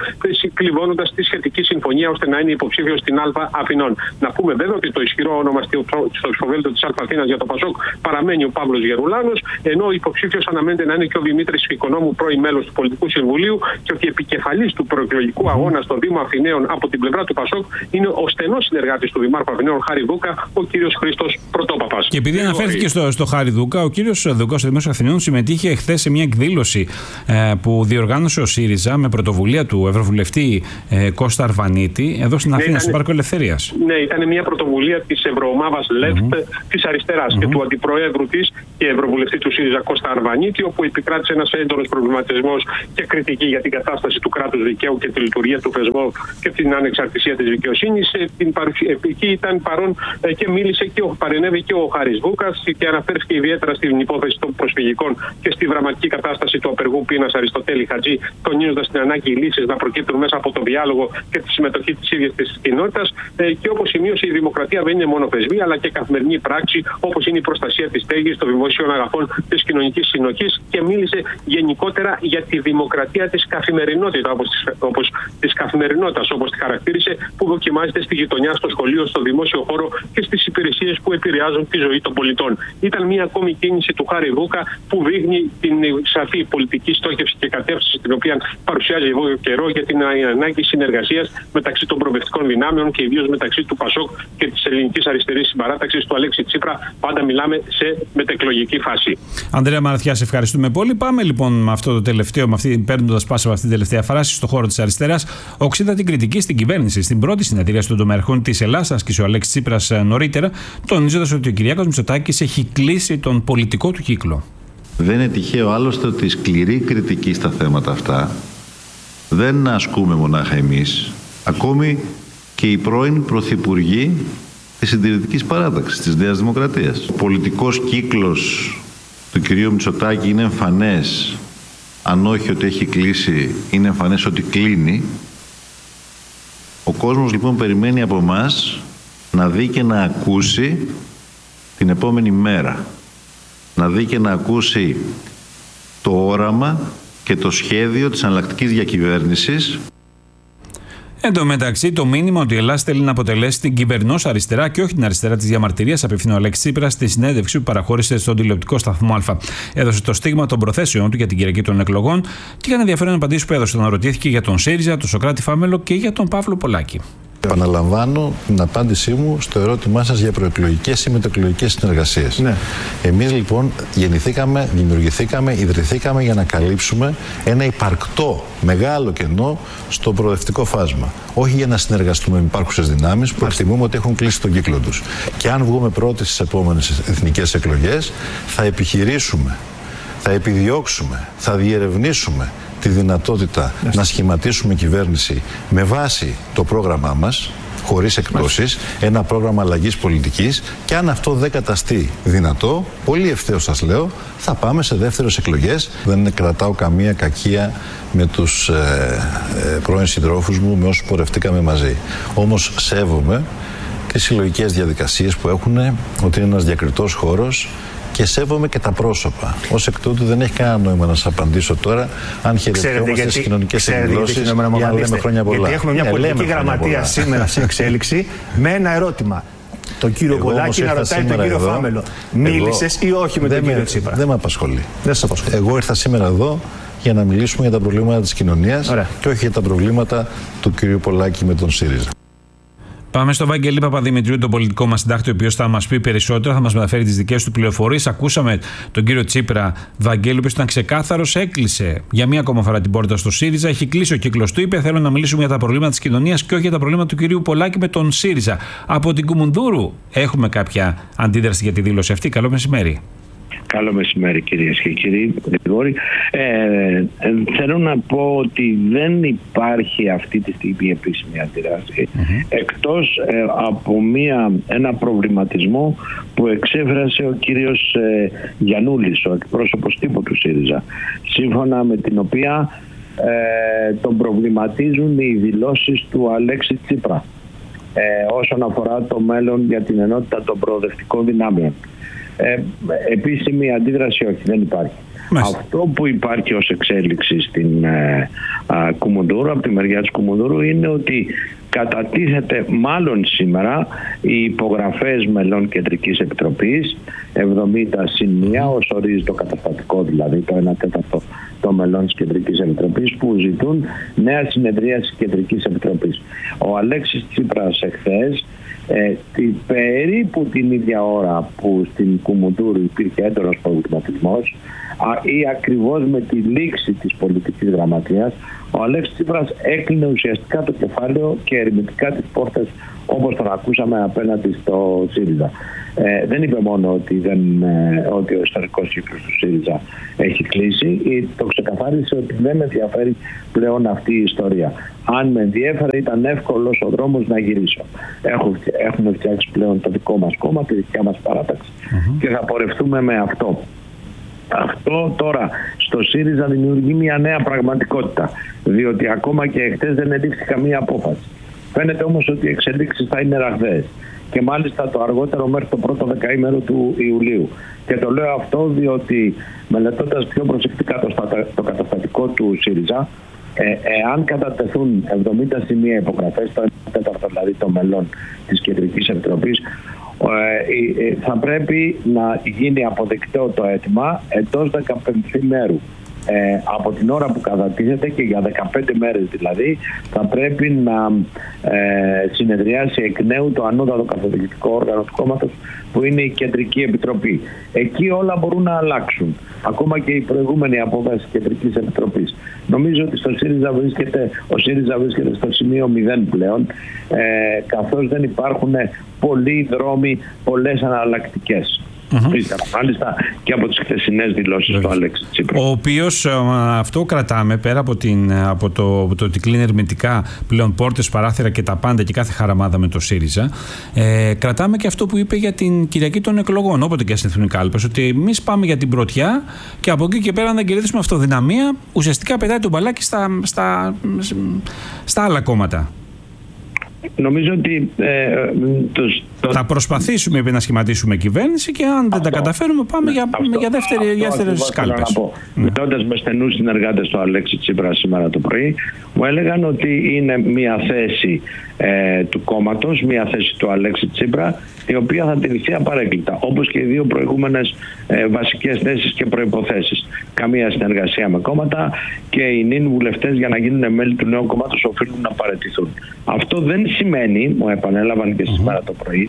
κλειδώνοντας τη σχετική συμφωνία ώστε να είναι υποψήφιο στην Α Αθηνών. Να πούμε βέβαια ότι το ισχυρό όνομα στο ψηφοδέλτιο της Α Αθήνας για το Πασόκ παραμένει ο Παύλος Γερουλάνος, ενώ ο υποψήφιος αναμένεται να είναι και ο Δημήτρης Οικονόμου, πρώην μέλος του Πολιτικού Συμβουλίου, και ότι επικεφαλής του προεκλογικού αγώνα στο Δήμο Αθηναίων από την πλευρά του Πασόκ είναι ο στενός συνεργάτης του Δημάρχου Αθηναίων Χάρη Δούκα, ο κύριος Χρήστος Πρωτόπαπας. Και επειδή αναφέρθηκε στο, στο Χάρη Δούκα, ο κύριος Δούκα στο Δημόσιο Αθηναίων συμμετείχε εχθές σε μια εκδήλωση ε, που διοργάνωσε ο ΣΥΡΙΖΑ με πρωτοβουλία του Ευρωβουλευτή ε, Κώστα Αρβανίτη εδώ στην Αθήνα, ναι, στο Πάρκο Ελευθερίας. Ναι, ήταν μια πρωτοβουλία της Ευρωομάδας ΛΕΦΤ mm-hmm. της αριστεράς mm-hmm. και του αντιπροέδρου της και Ευρωβουλευτή του ΣΥΡΙΖΑ Κώστα Αρβανίτη, όπου επικράτησε ένας έντονος προβληματισμός και κριτική για την κατάσταση του κράτους δικαίου και τη λειτουργία του θεσμού και την ανεξαρτησία της δικαιοσύνης. Εκεί ήταν παρόν και μίλησε και παρενέβη και ο Χάρης Βούκας και αναφέρθηκε ιδιαίτερα στην υπόθεση των προσφυγικών και στη δραματική κατάσταση του απεργού πείνας Αριστοτέλη Χατζή, τονίζοντας την ανάγκη λύσεις να προκύπτουν μέσα από το διάλογο και τη συμμετοχή της ίδιας της κοινότητας. Και όπως σημείωσε, η δημοκρατία δεν είναι μόνο θεσμή αλλά και καθημερινή πράξη, όπως είναι η προστασία της στέγης, των δημοσίων αγαθών, της κοινωνικής συνοχής, και μίλησε γενικότερα για τη δημοκρατία της καθημερινότητας, όπως, όπως της καθημερινότητας, όπως τη χαρακτήρισε, που δοκιμάζεται στη γειτονιά, στο σχολείο, στο δημόσιο χώρο και στις υπηρεσίες που επηρεάζουν τη ζωή των πολιτών. Ήταν μια ακόμη κίνηση του Χάρη Βούκα που δείχνει την σαφή πολιτική στόχευση και κατεύθυνση την οποία παρουσιάζει εδώ καιρό για την ανάγκη συνεργασίας μεταξύ των προοδευτικών δυνάμεων και ιδίως μεταξύ του Πασόκ και της ελληνικής αριστερής συμπαράταξης του Αλέξη Τσίπρα. Πάντα μιλάμε σε μετεκλογική φάση. Ανδρέα Μαραθιά, σε ευχαριστούμε πολύ. Πάμε λοιπόν με αυτό το τελευταίο, με αυτή, παίρνοντας πάσα από αυτή την τελευταία φράση στον χώρο της αριστεράς. Οξύτατη την κριτική στην κυβέρνηση στην πρώτη συνεδρία των τομεαρχών της Ελλάδας, άσκησε ο Αλέξης Τσίπρας νωρίτερα, τονίζοντας ότι ο Κυριάκος Μητσοτάκης έχει κλείσει τον πολιτικό του κύκλο. Δεν είναι τυχαίο άλλωστε ότι σκληρή κριτική στα θέματα αυτά δεν ασκούμε μονάχα εμείς, ακόμη και οι πρώην πρωθυπουργοί της συντηρητικής παράταξης της Νέας Δημοκρατίας. Ο πολιτικός κύκλος του κυρίου Μητσοτάκη είναι εμφανές, αν όχι ότι έχει κλείσει, είναι εμφανές ότι κλείνει. Ο κόσμος λοιπόν περιμένει από μας να δει και να ακούσει την επόμενη μέρα. Να δει και να ακούσει το όραμα και το σχέδιο της εναλλακτικής διακυβέρνησης. Εν τω μεταξύ, το μήνυμα ότι η Ελλάδα θέλει να αποτελέσει την κυβερνός αριστερά και όχι την αριστερά της διαμαρτυρίας απευθύνει ο Αλέξης Τσίπρας στη συνέντευξη που παραχώρησε στον τηλεοπτικό σταθμό Α. Έδωσε το στίγμα των προθέσεων του για την Κυριακή των εκλογών και είχαν ενδιαφέρον απαντήσεις που έδωσε. Τον ρωτήθηκε για τον ΣΥΡΙΖΑ, τον Σωκράτη Φάμελο και για τον Παύλο Πολάκη. Επαναλαμβάνω την απάντησή μου στο ερώτημά σας για προεκλογικές ή μετεκλογικές συνεργασίες. Ναι. Εμείς λοιπόν γεννηθήκαμε, δημιουργηθήκαμε, ιδρυθήκαμε για να καλύψουμε ένα υπαρκτό μεγάλο κενό στο προοδευτικό φάσμα. Όχι για να συνεργαστούμε με υπάρχουσες δυνάμεις που εκτιμούμε ότι έχουν κλείσει τον κύκλο τους. Και αν βγούμε πρώτοι στις επόμενες εθνικές εκλογές, θα επιχειρήσουμε, θα επιδιώξουμε, θα διερευνήσουμε τη δυνατότητα yes. να σχηματίσουμε κυβέρνηση με βάση το πρόγραμμά μας, χωρίς εκπτώσεις, yes. ένα πρόγραμμα αλλαγής πολιτικής, και αν αυτό δεν καταστεί δυνατό, πολύ ευθέως σας λέω, θα πάμε σε δεύτερες εκλογές. Δεν κρατάω καμία κακία με τους ε, ε, πρώην συντρόφους μου, με όσους πορευτήκαμε μαζί. Όμως σέβομαι τις συλλογικές διαδικασίες που έχουν, ότι είναι ένας διακριτός χώρος, και σέβομαι και τα πρόσωπα. Ως εκ τούτου δεν έχει κανένα νόημα να σας απαντήσω τώρα αν χαιρετιόμαστε στις κοινωνικές εκδηλώσεις για να λέμε χρόνια πολλά. Γιατί έχουμε μια ε, πολιτική γραμματεία σήμερα σε εξέλιξη με ένα ερώτημα. Τον κύριο Πολάκη να ρωτάει τον κύριο εδώ, Φάμελο. Μίλησες ή όχι με τον κύριο Τσίπρα? Δεν με απασχολεί. Δεν σας απασχολεί. Εγώ ήρθα σήμερα εδώ για να μιλήσουμε για τα προβλήματα της κοινωνίας. Ωραία. Και όχι για τα προβλήματα του κυρίου Πολάκη με τον ΣΥΡΙΖΑ. Πάμε στο Βαγγέλη Παπαδημητρίου, τον πολιτικό μας συντάκτη, ο οποίος θα μας πει περισσότερα, θα μας μεταφέρει τις δικές του πληροφορίες. Ακούσαμε τον κύριο Τσίπρα, Βαγγέλη, ο οποίος ήταν ξεκάθαρος, έκλεισε για μία ακόμα φορά την πόρτα στο ΣΥΡΙΖΑ. Έχει κλείσει ο κύκλος του, είπε: θέλω να μιλήσουμε για τα προβλήματα της κοινωνίας και όχι για τα προβλήματα του κυρίου Πολάκη με τον ΣΥΡΙΖΑ. Από την Κουμουνδούρου έχουμε κάποια αντίδραση για τη δήλωση αυτή. Καλό μεσημέρι. Καλό μεσημέρι κυρίες και κύριοι. Ε, θέλω να πω ότι δεν υπάρχει αυτή τη στιγμή επίσημη αντίδραση mm-hmm. εκτός ε, από μια, ένα προβληματισμό που εξέφρασε ο κύριος ε, Γιαννούλης, ο εκπρόσωπος τύπου του ΣΥΡΙΖΑ, σύμφωνα με την οποία ε, τον προβληματίζουν οι δηλώσεις του Αλέξη Τσίπρα ε, όσον αφορά το μέλλον για την ενότητα των προοδευτικών δυνάμεων. Ε, επίσημη αντίδραση όχι, δεν υπάρχει. Μάλιστα. Αυτό που υπάρχει ως εξέλιξη στην ε, α, Κουμουντούρου, από τη μεριά της Κουμουντούρου, είναι ότι κατατίθεται μάλλον σήμερα οι υπογραφές μελών Κεντρικής Επιτροπής, εβδομήντα συν μία, ως ορίζει το καταστατικό, δηλαδή το ένα τέταρτο των μελών της Κεντρικής Επιτροπής, που ζητούν νέα συνεδρίαση της Κεντρικής Επιτροπής. Ο Αλέξης Τσίπρας εχθές, ε, την, περίπου την ίδια ώρα που στην Κουμουντούρου υπήρχε έντονος προβληματισμός, ή ακριβώς με τη λήξη της πολιτικής γραμματείας, ο Αλέξης Τσίπρας έκλεινε ουσιαστικά το κεφάλαιο και ερμητικά τις πόρτες, όπως τον ακούσαμε, απέναντι στο ΣΥΡΙΖΑ. Ε, δεν είπε μόνο ότι, δεν, ε, ότι ο ιστορικός κύκλος του ΣΥΡΙΖΑ έχει κλείσει, ή το ξεκαθάρισε ότι δεν με ενδιαφέρει πλέον αυτή η ιστορία. Αν με ενδιέφερε, ήταν εύκολος ο δρόμος να γυρίσω. Έχουμε, έχουμε φτιάξει πλέον το δικό μας κόμμα, τη δικιά μας παράταξη, mm-hmm. και θα πορευτούμε με αυτό. Αυτό τώρα στο ΣΥΡΙΖΑ δημιουργεί μια νέα πραγματικότητα, διότι ακόμα και εχθές δεν ελήφθη καμία απόφαση. Φαίνεται όμως ότι οι εξελίξεις θα είναι ραγδαίες, και μάλιστα το αργότερο μέχρι το πρώτο δεκαήμερο του Ιουλίου. Και το λέω αυτό διότι, μελετώντας πιο προσεκτικά το, στατα... το καταστατικό του ΣΥΡΙΖΑ, ε, εάν κατατεθούν εβδομήντα σημεία υπογραφές, το ένα τέταρτο δηλαδή των μελών της Κεντρικής Επιτροπής, ε, ε, θα πρέπει να γίνει αποδεκτό το αίτημα εντός δεκαπέντε μέρου. Ε, από την ώρα που κατατίθεται, και για δεκαπέντε μέρες δηλαδή, θα πρέπει να ε, συνεδριάσει εκ νέου το ανώτατο καθοδηγητικό όργανο του κόμματος, που είναι η Κεντρική Επιτροπή. Εκεί όλα μπορούν να αλλάξουν, ακόμα και η προηγούμενη απόφαση της Κεντρικής Επιτροπής. Νομίζω ότι στο ΣΥΡΙΖΑ βρίσκεται, ο ΣΥΡΙΖΑ βρίσκεται στο σημείο μηδέν πλέον, ε, καθώς δεν υπάρχουν πολλοί δρόμοι, πολλές αναλλακτικές. Mm-hmm. Μάλιστα και από τις χθεσινές δηλώσεις του Αλέξη Τσίπρα. Ο οποίος, αυτό κρατάμε, πέρα από, την, από το, το ότι κλείνει ερμητικά πλέον πόρτες, παράθυρα και τα πάντα και κάθε χαραμάδα με το ΣΥΡΙΖΑ, ε, κρατάμε και αυτό που είπε για την Κυριακή των εκλογών, όποτε και στην κάλπες, ότι εμείς πάμε για την πρωτιά και από εκεί και πέρα, αν δεν κερδίσουμε αυτοδυναμία, ουσιαστικά πετάει τον μπαλάκι στα, στα, στα άλλα κόμματα. Νομίζω ότι ε, το, το... θα προσπαθήσουμε να σχηματίσουμε κυβέρνηση, και αν αυτό, δεν τα καταφέρουμε πάμε ναι, για, αυτό, για, δεύτερη, αυτό, για δεύτερες κάλπες. Ναι. Μιλώντας με στενούς συνεργάτες του Αλέξη Τσίπρα σήμερα το πρωί, μου έλεγαν ότι είναι μια θέση ε, του κόμματος, μια θέση του Αλέξη Τσίπρα, η οποία θα τηρηθεί απαρέκκλητα, όπως και οι δύο προηγούμενες ε, βασικές θέσεις και προϋποθέσεις. Καμία συνεργασία με κόμματα, και οι νυν βουλευτές για να γίνουν μέλη του νέου κόμματος οφείλουν να παραιτηθούν. Αυτό δεν σημαίνει, μου επανέλαβαν και σήμερα mm-hmm. το πρωί,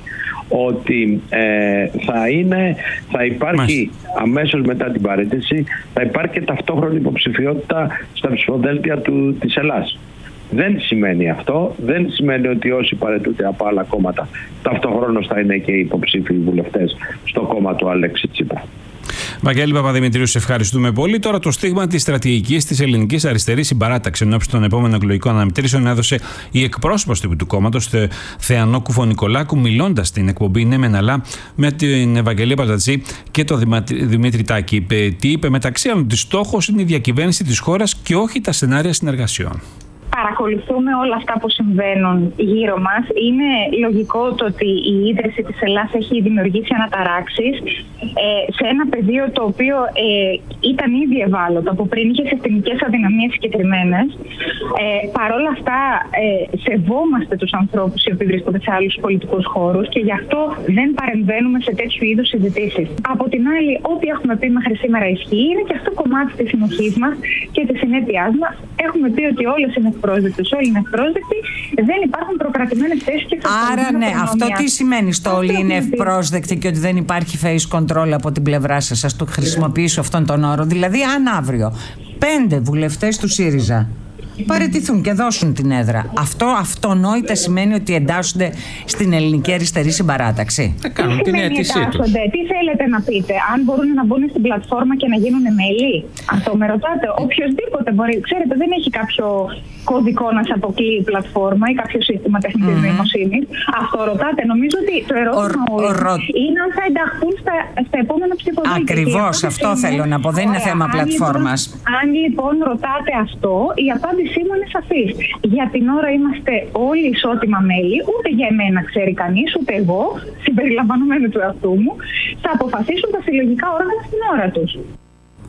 ότι ε, θα, είναι, θα υπάρχει Μάλιστα. αμέσως μετά την παραίτηση, θα υπάρχει και ταυτόχρονη υποψηφιότητα στα ψηφοδέλτια του, της Ελλάδας. Δεν σημαίνει αυτό, δεν σημαίνει ότι όσοι παραιτούνται από άλλα κόμματα ταυτοχρόνως θα είναι και οι υποψήφιοι βουλευτές στο κόμμα του Αλέξη Τσίπρα. Βαγγέλη Παπαδημητρίου, σε ευχαριστούμε πολύ. Τώρα το στίγμα της στρατηγικής της ελληνικής αριστερής συμπαράταξης ενώπιση των επόμενων εκλογικών αναμετρήσεων έδωσε η εκπρόσωπος του κόμματος, Θεανό Κουφο-Νικολάκου, μιλώντας στην εκπομπή Ναι Μεν Αλλά με την Ευαγγελία Πατατζή και τον Δημήτρη Τάκη. Είπε, τι είπε, μεταξύ άλλων, ότι στόχος είναι η διακυβέρνηση της χώρας και όχι τα σενάρια συνεργασιών. Παρακολουθούμε όλα αυτά που συμβαίνουν γύρω μας. Είναι λογικό το ότι η ίδρυση της Ελλάδας έχει δημιουργήσει αναταράξεις ε, σε ένα πεδίο το οποίο ε, ήταν ήδη ευάλωτο, από πριν είχε συστημικές αδυναμίες συγκεκριμένες. Ε, Παρ' όλα αυτά ε, σεβόμαστε τους ανθρώπους οι οποίοι βρίσκονται σε άλλους πολιτικούς χώρους, και γι' αυτό δεν παρεμβαίνουμε σε τέτοιου είδους συζητήσεις. Από την άλλη, ό,τι έχουμε πει μέχρι σήμερα ισχύει, είναι και αυτό κομμάτι της συνοχής μας και της συνέπειάς μας. Έχουμε πει ότι όλες είναι ευπρόσδεκτες, όλοι είναι ευπρόσδεκτοι, δεν υπάρχουν προκρατημένες θέσεις και άρα, ναι, αυτό τι σημαίνει στο όλοι είναι ευπρόσδεκτοι και ότι δεν υπάρχει face control από την πλευρά σας? Ας το χρησιμοποιήσω αυτόν τον όρο. Δηλαδή, αν αύριο πέντε βουλευτές του ΣΥΡΙΖΑ παραιτηθούν και δώσουν την έδρα, αυτό αυτονόητα σημαίνει ότι εντάσσονται στην ελληνική αριστερή συμπαράταξη? Θα κάνουν την αίτησή τους. Τι θέλετε να πείτε, αν μπορούν να μπουν στην πλατφόρμα και να γίνουν μέλη? Αυτό με ρωτάτε? Οποιοςδήποτε μπορεί. Ξέρετε, δεν έχει κάποιο κωδικό να σε αποκλείει η πλατφόρμα ή κάποιο σύστημα τεχνητής mm-hmm. νοημοσύνης. Αυτό ρωτάτε? Νομίζω ότι το ερώτημα ο, ο, ο, είναι αν θα ενταχθούν στα, στα επόμενα ψηφοδέλτια. Ακριβώς, αυτό είναι, θέλω να πω. Δεν είναι θέμα πλατφόρμας. Λοιπόν, αν λοιπόν ρωτάτε αυτό, η απάντησή μου είναι σαφής. Για την ώρα είμαστε όλοι ισότιμα μέλη. Ούτε για εμένα ξέρει κανείς, ούτε εγώ, συμπεριλαμβανομένου του εαυτού μου, θα αποφασίσουν τα συλλογικά όργανα στην ώρα τους.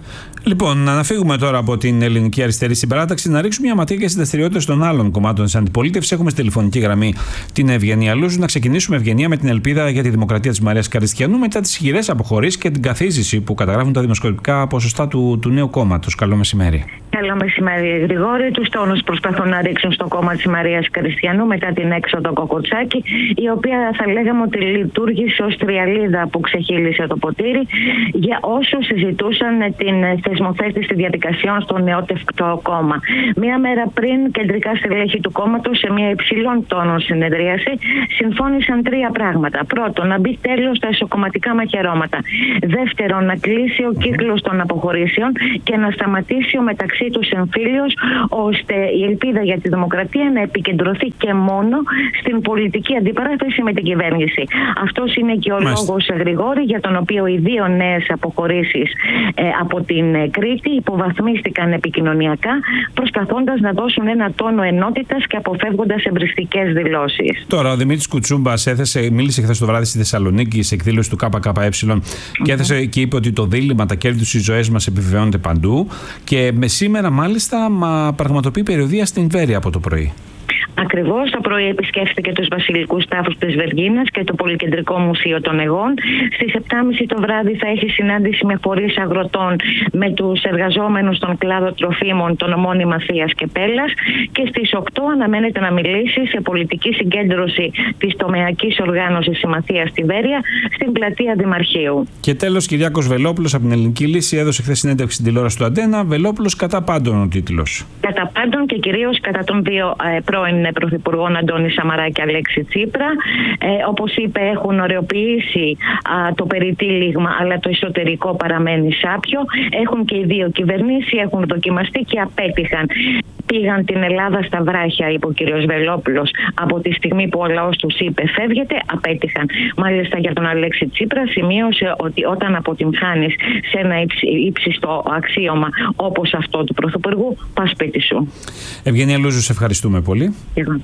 Λοιπόν, να αναφύγουμε τώρα από την Ελληνική Αριστερή Συμπαράταξη, να ρίξουμε μια ματιά και στις δραστηριότητες των άλλων κομμάτων της αντιπολίτευσης. Έχουμε στη τηλεφωνική γραμμή την Ευγενία Λούζου. Να ξεκινήσουμε, Ευγενία, με την ελπίδα για τη δημοκρατία της Μαρίας Καριστιανού μετά τις ισχυρές αποχωρήσεις και την καθίζηση που καταγράφουν τα δημοσκοπικά ποσοστά του, του νέου κόμματος. Καλό μεσημέρι. Καλό μεσημέρι, Γρηγόρη. Τους τόνους προσπαθούν να ρίξουν στο κόμμα της Μαρίας Καριστιανού μετά την έξοδο Κοκοτσάκη, η οποία θα λέγαμε ότι λειτουργήσε ως τριαλίδα που ξεχύλισε το ποτήρι για όσους συζητούσαν την θεσμοθέτηση διαδικασιών στο νεότευκτο κόμμα. Μία μέρα πριν, κεντρικά στελέχη του κόμματος, σε μια υψηλών τόνων συνεδρίαση, συμφώνησαν τρία πράγματα. Πρώτον, να μπει τέλος στα εσωκομματικά μαχαιρώματα. Δεύτερον, να κλείσει ο κύκλος των αποχωρήσεων και να σταματήσει ο μεταξύ τους εμφύλιος, ώστε η ελπίδα για τη δημοκρατία να επικεντρωθεί και μόνο στην πολιτική αντιπαράθεση με την κυβέρνηση. Αυτός είναι και ο Μάλιστα. λόγος, Γρηγόρη, για τον οποίο οι δύο νέες αποχωρήσεις ε, από την ε, Κρήτη υποβαθμίστηκαν επικοινωνιακά, προσπαθώντας να δώσουν ένα τόνο ενότητας και αποφεύγοντας εμπριστικές δηλώσεις. Τώρα, ο Δημήτρης Κουτσούμπας έθεσε, μίλησε χθες το βράδυ στη Θεσσαλονίκη σε εκδήλωση του ΚΚΕ mm-hmm. και έθεσε και είπε ότι το δίλημμα, τα κέρδη τους, οι ζωές μας επιβεβαιώνονται παντού. Και με σήμερα, μάλιστα, μα πραγματοποιεί περιοδεία στην Βέρεια από το πρωί. Ακριβώς, το πρωί επισκέφθηκε τους βασιλικούς τάφους της Βεργίνας και το Πολυκεντρικό Μουσείο των Αιγών. Στις επτά και μισή το βράδυ θα έχει συνάντηση με φορείς αγροτών, με τους εργαζόμενους στον κλάδο τροφίμων των ομώνυ Μαθίας και Πέλλας, και στις οκτώ αναμένεται να μιλήσει σε πολιτική συγκέντρωση της τομεακής οργάνωσης Συμμαθίας στη Βέρεια, στην πλατεία Δημαρχείου. Και τέλος, Κυριάκος Βελόπουλος από την Ελληνική Λύση έδωσε χθες συνέντευξη στην τηλεόραση του Αντένα. Βελόπουλος κατά πάντων ο τίτλος. Κατά πάντων και κυρίως κατά των δύο ε, πρώην Πρωθυπουργών Αντώνη Σαμαρά και Αλέξη Τσίπρα. Ε, όπως είπε, έχουν ωρεοποιήσει α, το περιτύλιγμα, αλλά το εσωτερικό παραμένει σάπιο. Έχουν και οι δύο κυβερνήσεις, έχουν δοκιμαστεί και απέτυχαν. Πήγαν την Ελλάδα στα βράχια, είπε ο κ. Βελόπουλος, από τη στιγμή που ο λαός τους είπε φεύγετε, απέτυχαν. Μάλιστα, για τον Αλέξη Τσίπρα σημείωσε ότι όταν αποτυγχάνεις σε ένα ύψιστο αξίωμα όπως αυτό του Πρωθυπουργού, πας σπίτι σου. Ευγενία Λούζου, σε ευχαριστούμε πολύ. Εγώ.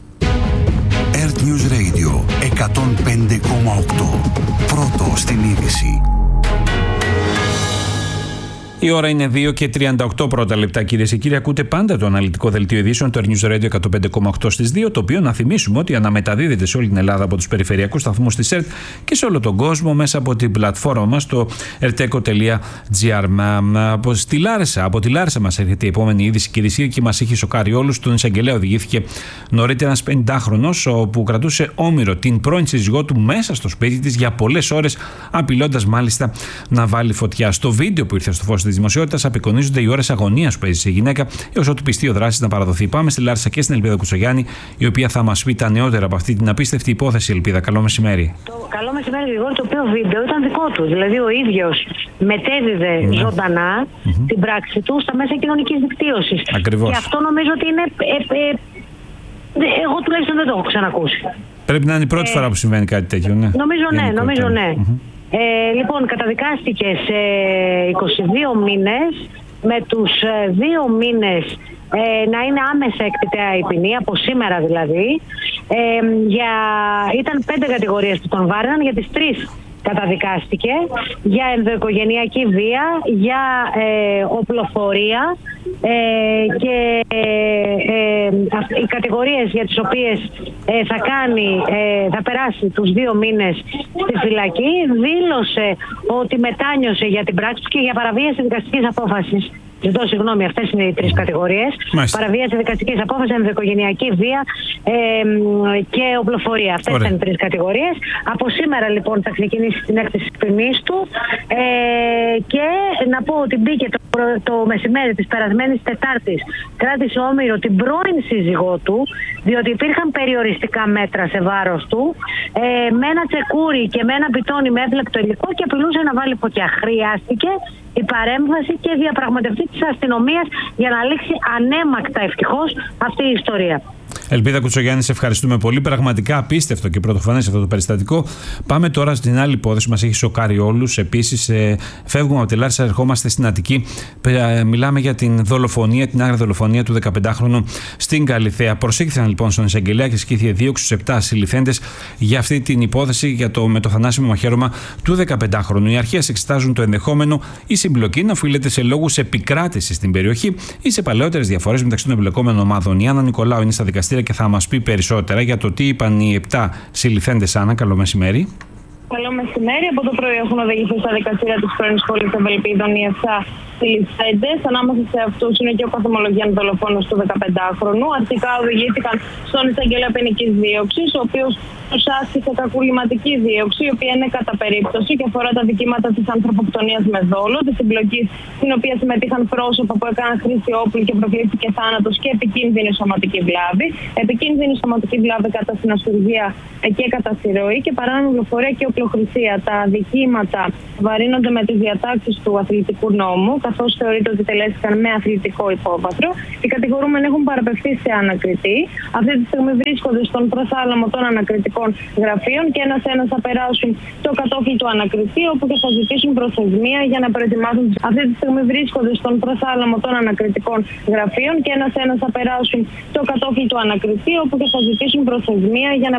Earth News Radio εκατόν πέντε κόμμα οκτώ. Πρώτο στην είδηση. Η ώρα είναι δύο και τριάντα οκτώ πρώτα λεπτά, κυρίες και κύριοι. Ακούτε πάντα το αναλυτικό δελτίο ειδήσεων του Earth News Radio εκατόν πέντε κόμμα οκτώ στις δύο, το οποίο να θυμίσουμε ότι αναμεταδίδεται σε όλη την Ελλάδα από τους περιφερειακούς σταθμούς της ΕΡΤ και σε όλο τον κόσμο μέσα από την πλατφόρμα μας, το ερτέκο τελεία τζι άρ. Από τη Λάρισα, από τη Λάρισα μας έρχεται η επόμενη είδηση, κυρίες και κύριοι, και μας έχει σοκάρει όλους. Τον εισαγγελέα οδηγήθηκε νωρίτερα ένας πενηντάχρονος που κρατούσε όμηρο την πρώην σύζυγό του μέσα στο σπίτι της για πολλές ώρες, απειλώντας μάλιστα να βάλει φωτιά. Στο βίντεο που ήρθε στο φως της δημοσιότητας απεικονίζονται οι ώρες αγωνίας που έζησε η γυναίκα έως ότου πιστεί ο δράσης να παραδοθεί. Πάμε στη Λάρισα και στην Ελπίδα Κουτσογιάννη, η οποία θα μας πει τα νεότερα από αυτή την απίστευτη υπόθεση. Ελπίδα, καλό μεσημέρι. Το καλό μεσημέρι, Γρηγόρη, το οποίο βίντεο ήταν δικό του. Δηλαδή ο ίδιος μετέδιδε ναι. ζωντανά mm-hmm. την πράξη του στα μέσα κοινωνικής δικτύωσης. Ακριβώς. Και αυτό νομίζω ότι είναι. Ε, ε, ε, εγώ τουλάχιστον δεν το έχω ξανακούσει. Πρέπει να είναι η πρώτη ε, φορά που συμβαίνει κάτι τέτοιο, ναι. Νομίζω ναι, νομίζω ναι. Mm-hmm. Ε, λοιπόν, καταδικάστηκε σε είκοσι δύο μήνες, με τους δύο μήνες ε, να είναι άμεσα εκτιτέα η ποινή, από σήμερα δηλαδή. Ε, για, ήταν πέντε κατηγορίες που τον βάραιναν, για τις τρεις καταδικάστηκε, για ενδοοικογενειακή βία, για ε, οπλοφορία ε, και ε, ε, οι κατηγορίες για τις οποίες ε, θα κάνει, ε, θα περάσει τους δύο μήνες στη φυλακή. Δήλωσε ότι μετάνιωσε για την πράξη του και για παραβίαση δικαστικής απόφασης. Ζητώ συγγνώμη, αυτές είναι οι τρεις κατηγορίες. Παραβίαση δικαστικής απόφασης, ενδοοικογενειακή βία ε, και οπλοφορία. Αυτές είναι οι τρεις κατηγορίες. Από σήμερα λοιπόν θα ξεκινήσει την έκθεση της ποινής του ε, και να πω ότι μπήκε το, το μεσημέρι της περασμένης Τετάρτης, κράτησε όμηρο την πρώην σύζυγό του, διότι υπήρχαν περιοριστικά μέτρα σε βάρος του, ε, με ένα τσεκούρι και με ένα πιτόνι με εύλεκτο υλικό και απειλούσε να βάλει φωτιά. Χρειάστηκε η παρέμβαση και διαπραγματευτή της αστυνομίας για να λήξει ανέμακτα, ευτυχώς, αυτή η ιστορία. Ελπίδα Κουτσογιάννη, σε ευχαριστούμε πολύ. Πραγματικά απίστευτο και πρωτοφανές αυτό το περιστατικό. Πάμε τώρα στην άλλη υπόθεση, μας έχει σοκάρει όλους. Επίσης, ε, φεύγουμε από τη Λάρισα, ερχόμαστε στην Αττική. Ε, μιλάμε για την δολοφονία, την άγρια δολοφονία του δεκαπεντάχρονου στην Καλιθέα. Προσήχθηκαν λοιπόν στον εισαγγελέα και ασκήθηκε δίωξη στους επτά συλληφθέντες για αυτή την υπόθεση για το με το θανάσιμο μαχαίρωμα του δεκαπεντάχρονου. Οι αρχές εξετάζουν το ενδεχόμενο η συμπλοκή να οφείλεται σε λόγους επικράτησης στην περιοχή ή σε παλαιότερες διαφορές μεταξύ των εμπλεκόμενων ομάδων. Η Άννα Νικολάου είναι στα δικαστήρια και θα μας πει περισσότερα για το τι είπαν οι επτά συλληφθέντες. Άννα, καλό μεσημέρι. Καλό μεσημέρι. Από το πρωί έχουν οδηγηθεί στα δικαστήρια της πρώην πόλης Ευελπίδων οι επτά συλληφθέντες. Ανάμεσα σε αυτούς είναι και ο καθομολογιαν δολοφόνος του δεκαπεντάχρονου. Αρχικά οδηγήθηκαν στον εισαγγελέα ποινικής δίωξης, ο οποίος τους άσκησε κακουργηματική δίωξη, η οποία είναι κατά περίπτωση και αφορά τα δικήματα της ανθρωποκτονίας με δόλο, της συμπλοκής στην οποία συμμετείχαν πρόσωπα που έκαναν χρήση όπλου και προκλήθηκε θάνατος και επικίνδυνη σωματική βλάβη. Επικίνδυνη σωματική βλάβη κατά συναστουργία και κατά συρροή και παράνομη βλοφορία και οπλοχρησία. Τα αδικήματα βαρύνονται με τις διατάξεις του αθλητικού νόμου, καθώς θεωρείται ότι τελέστηκαν με αθλητικό υπόβαθρο. Οι κατηγορούμενοι έχουν παραπευθεί σε ανακριτή. Αυτή τη στιγμή βρίσκονται στον προθάλαμο των ανακριτικών γραφείων και ένας-ένας θα περάσουν το κατόφλι του ανακριτή, όπου και θα ζητήσουν προθεσμία για να προετοιμάσουν. Αυτή τη στιγμή βρίσκονται στον προθάλαμο των ανακριτικών γραφείων και ένας-ένας θα περάσουν το κατόφλι του ανακριτή, όπου και θα ζητήσουν προθεσμία για να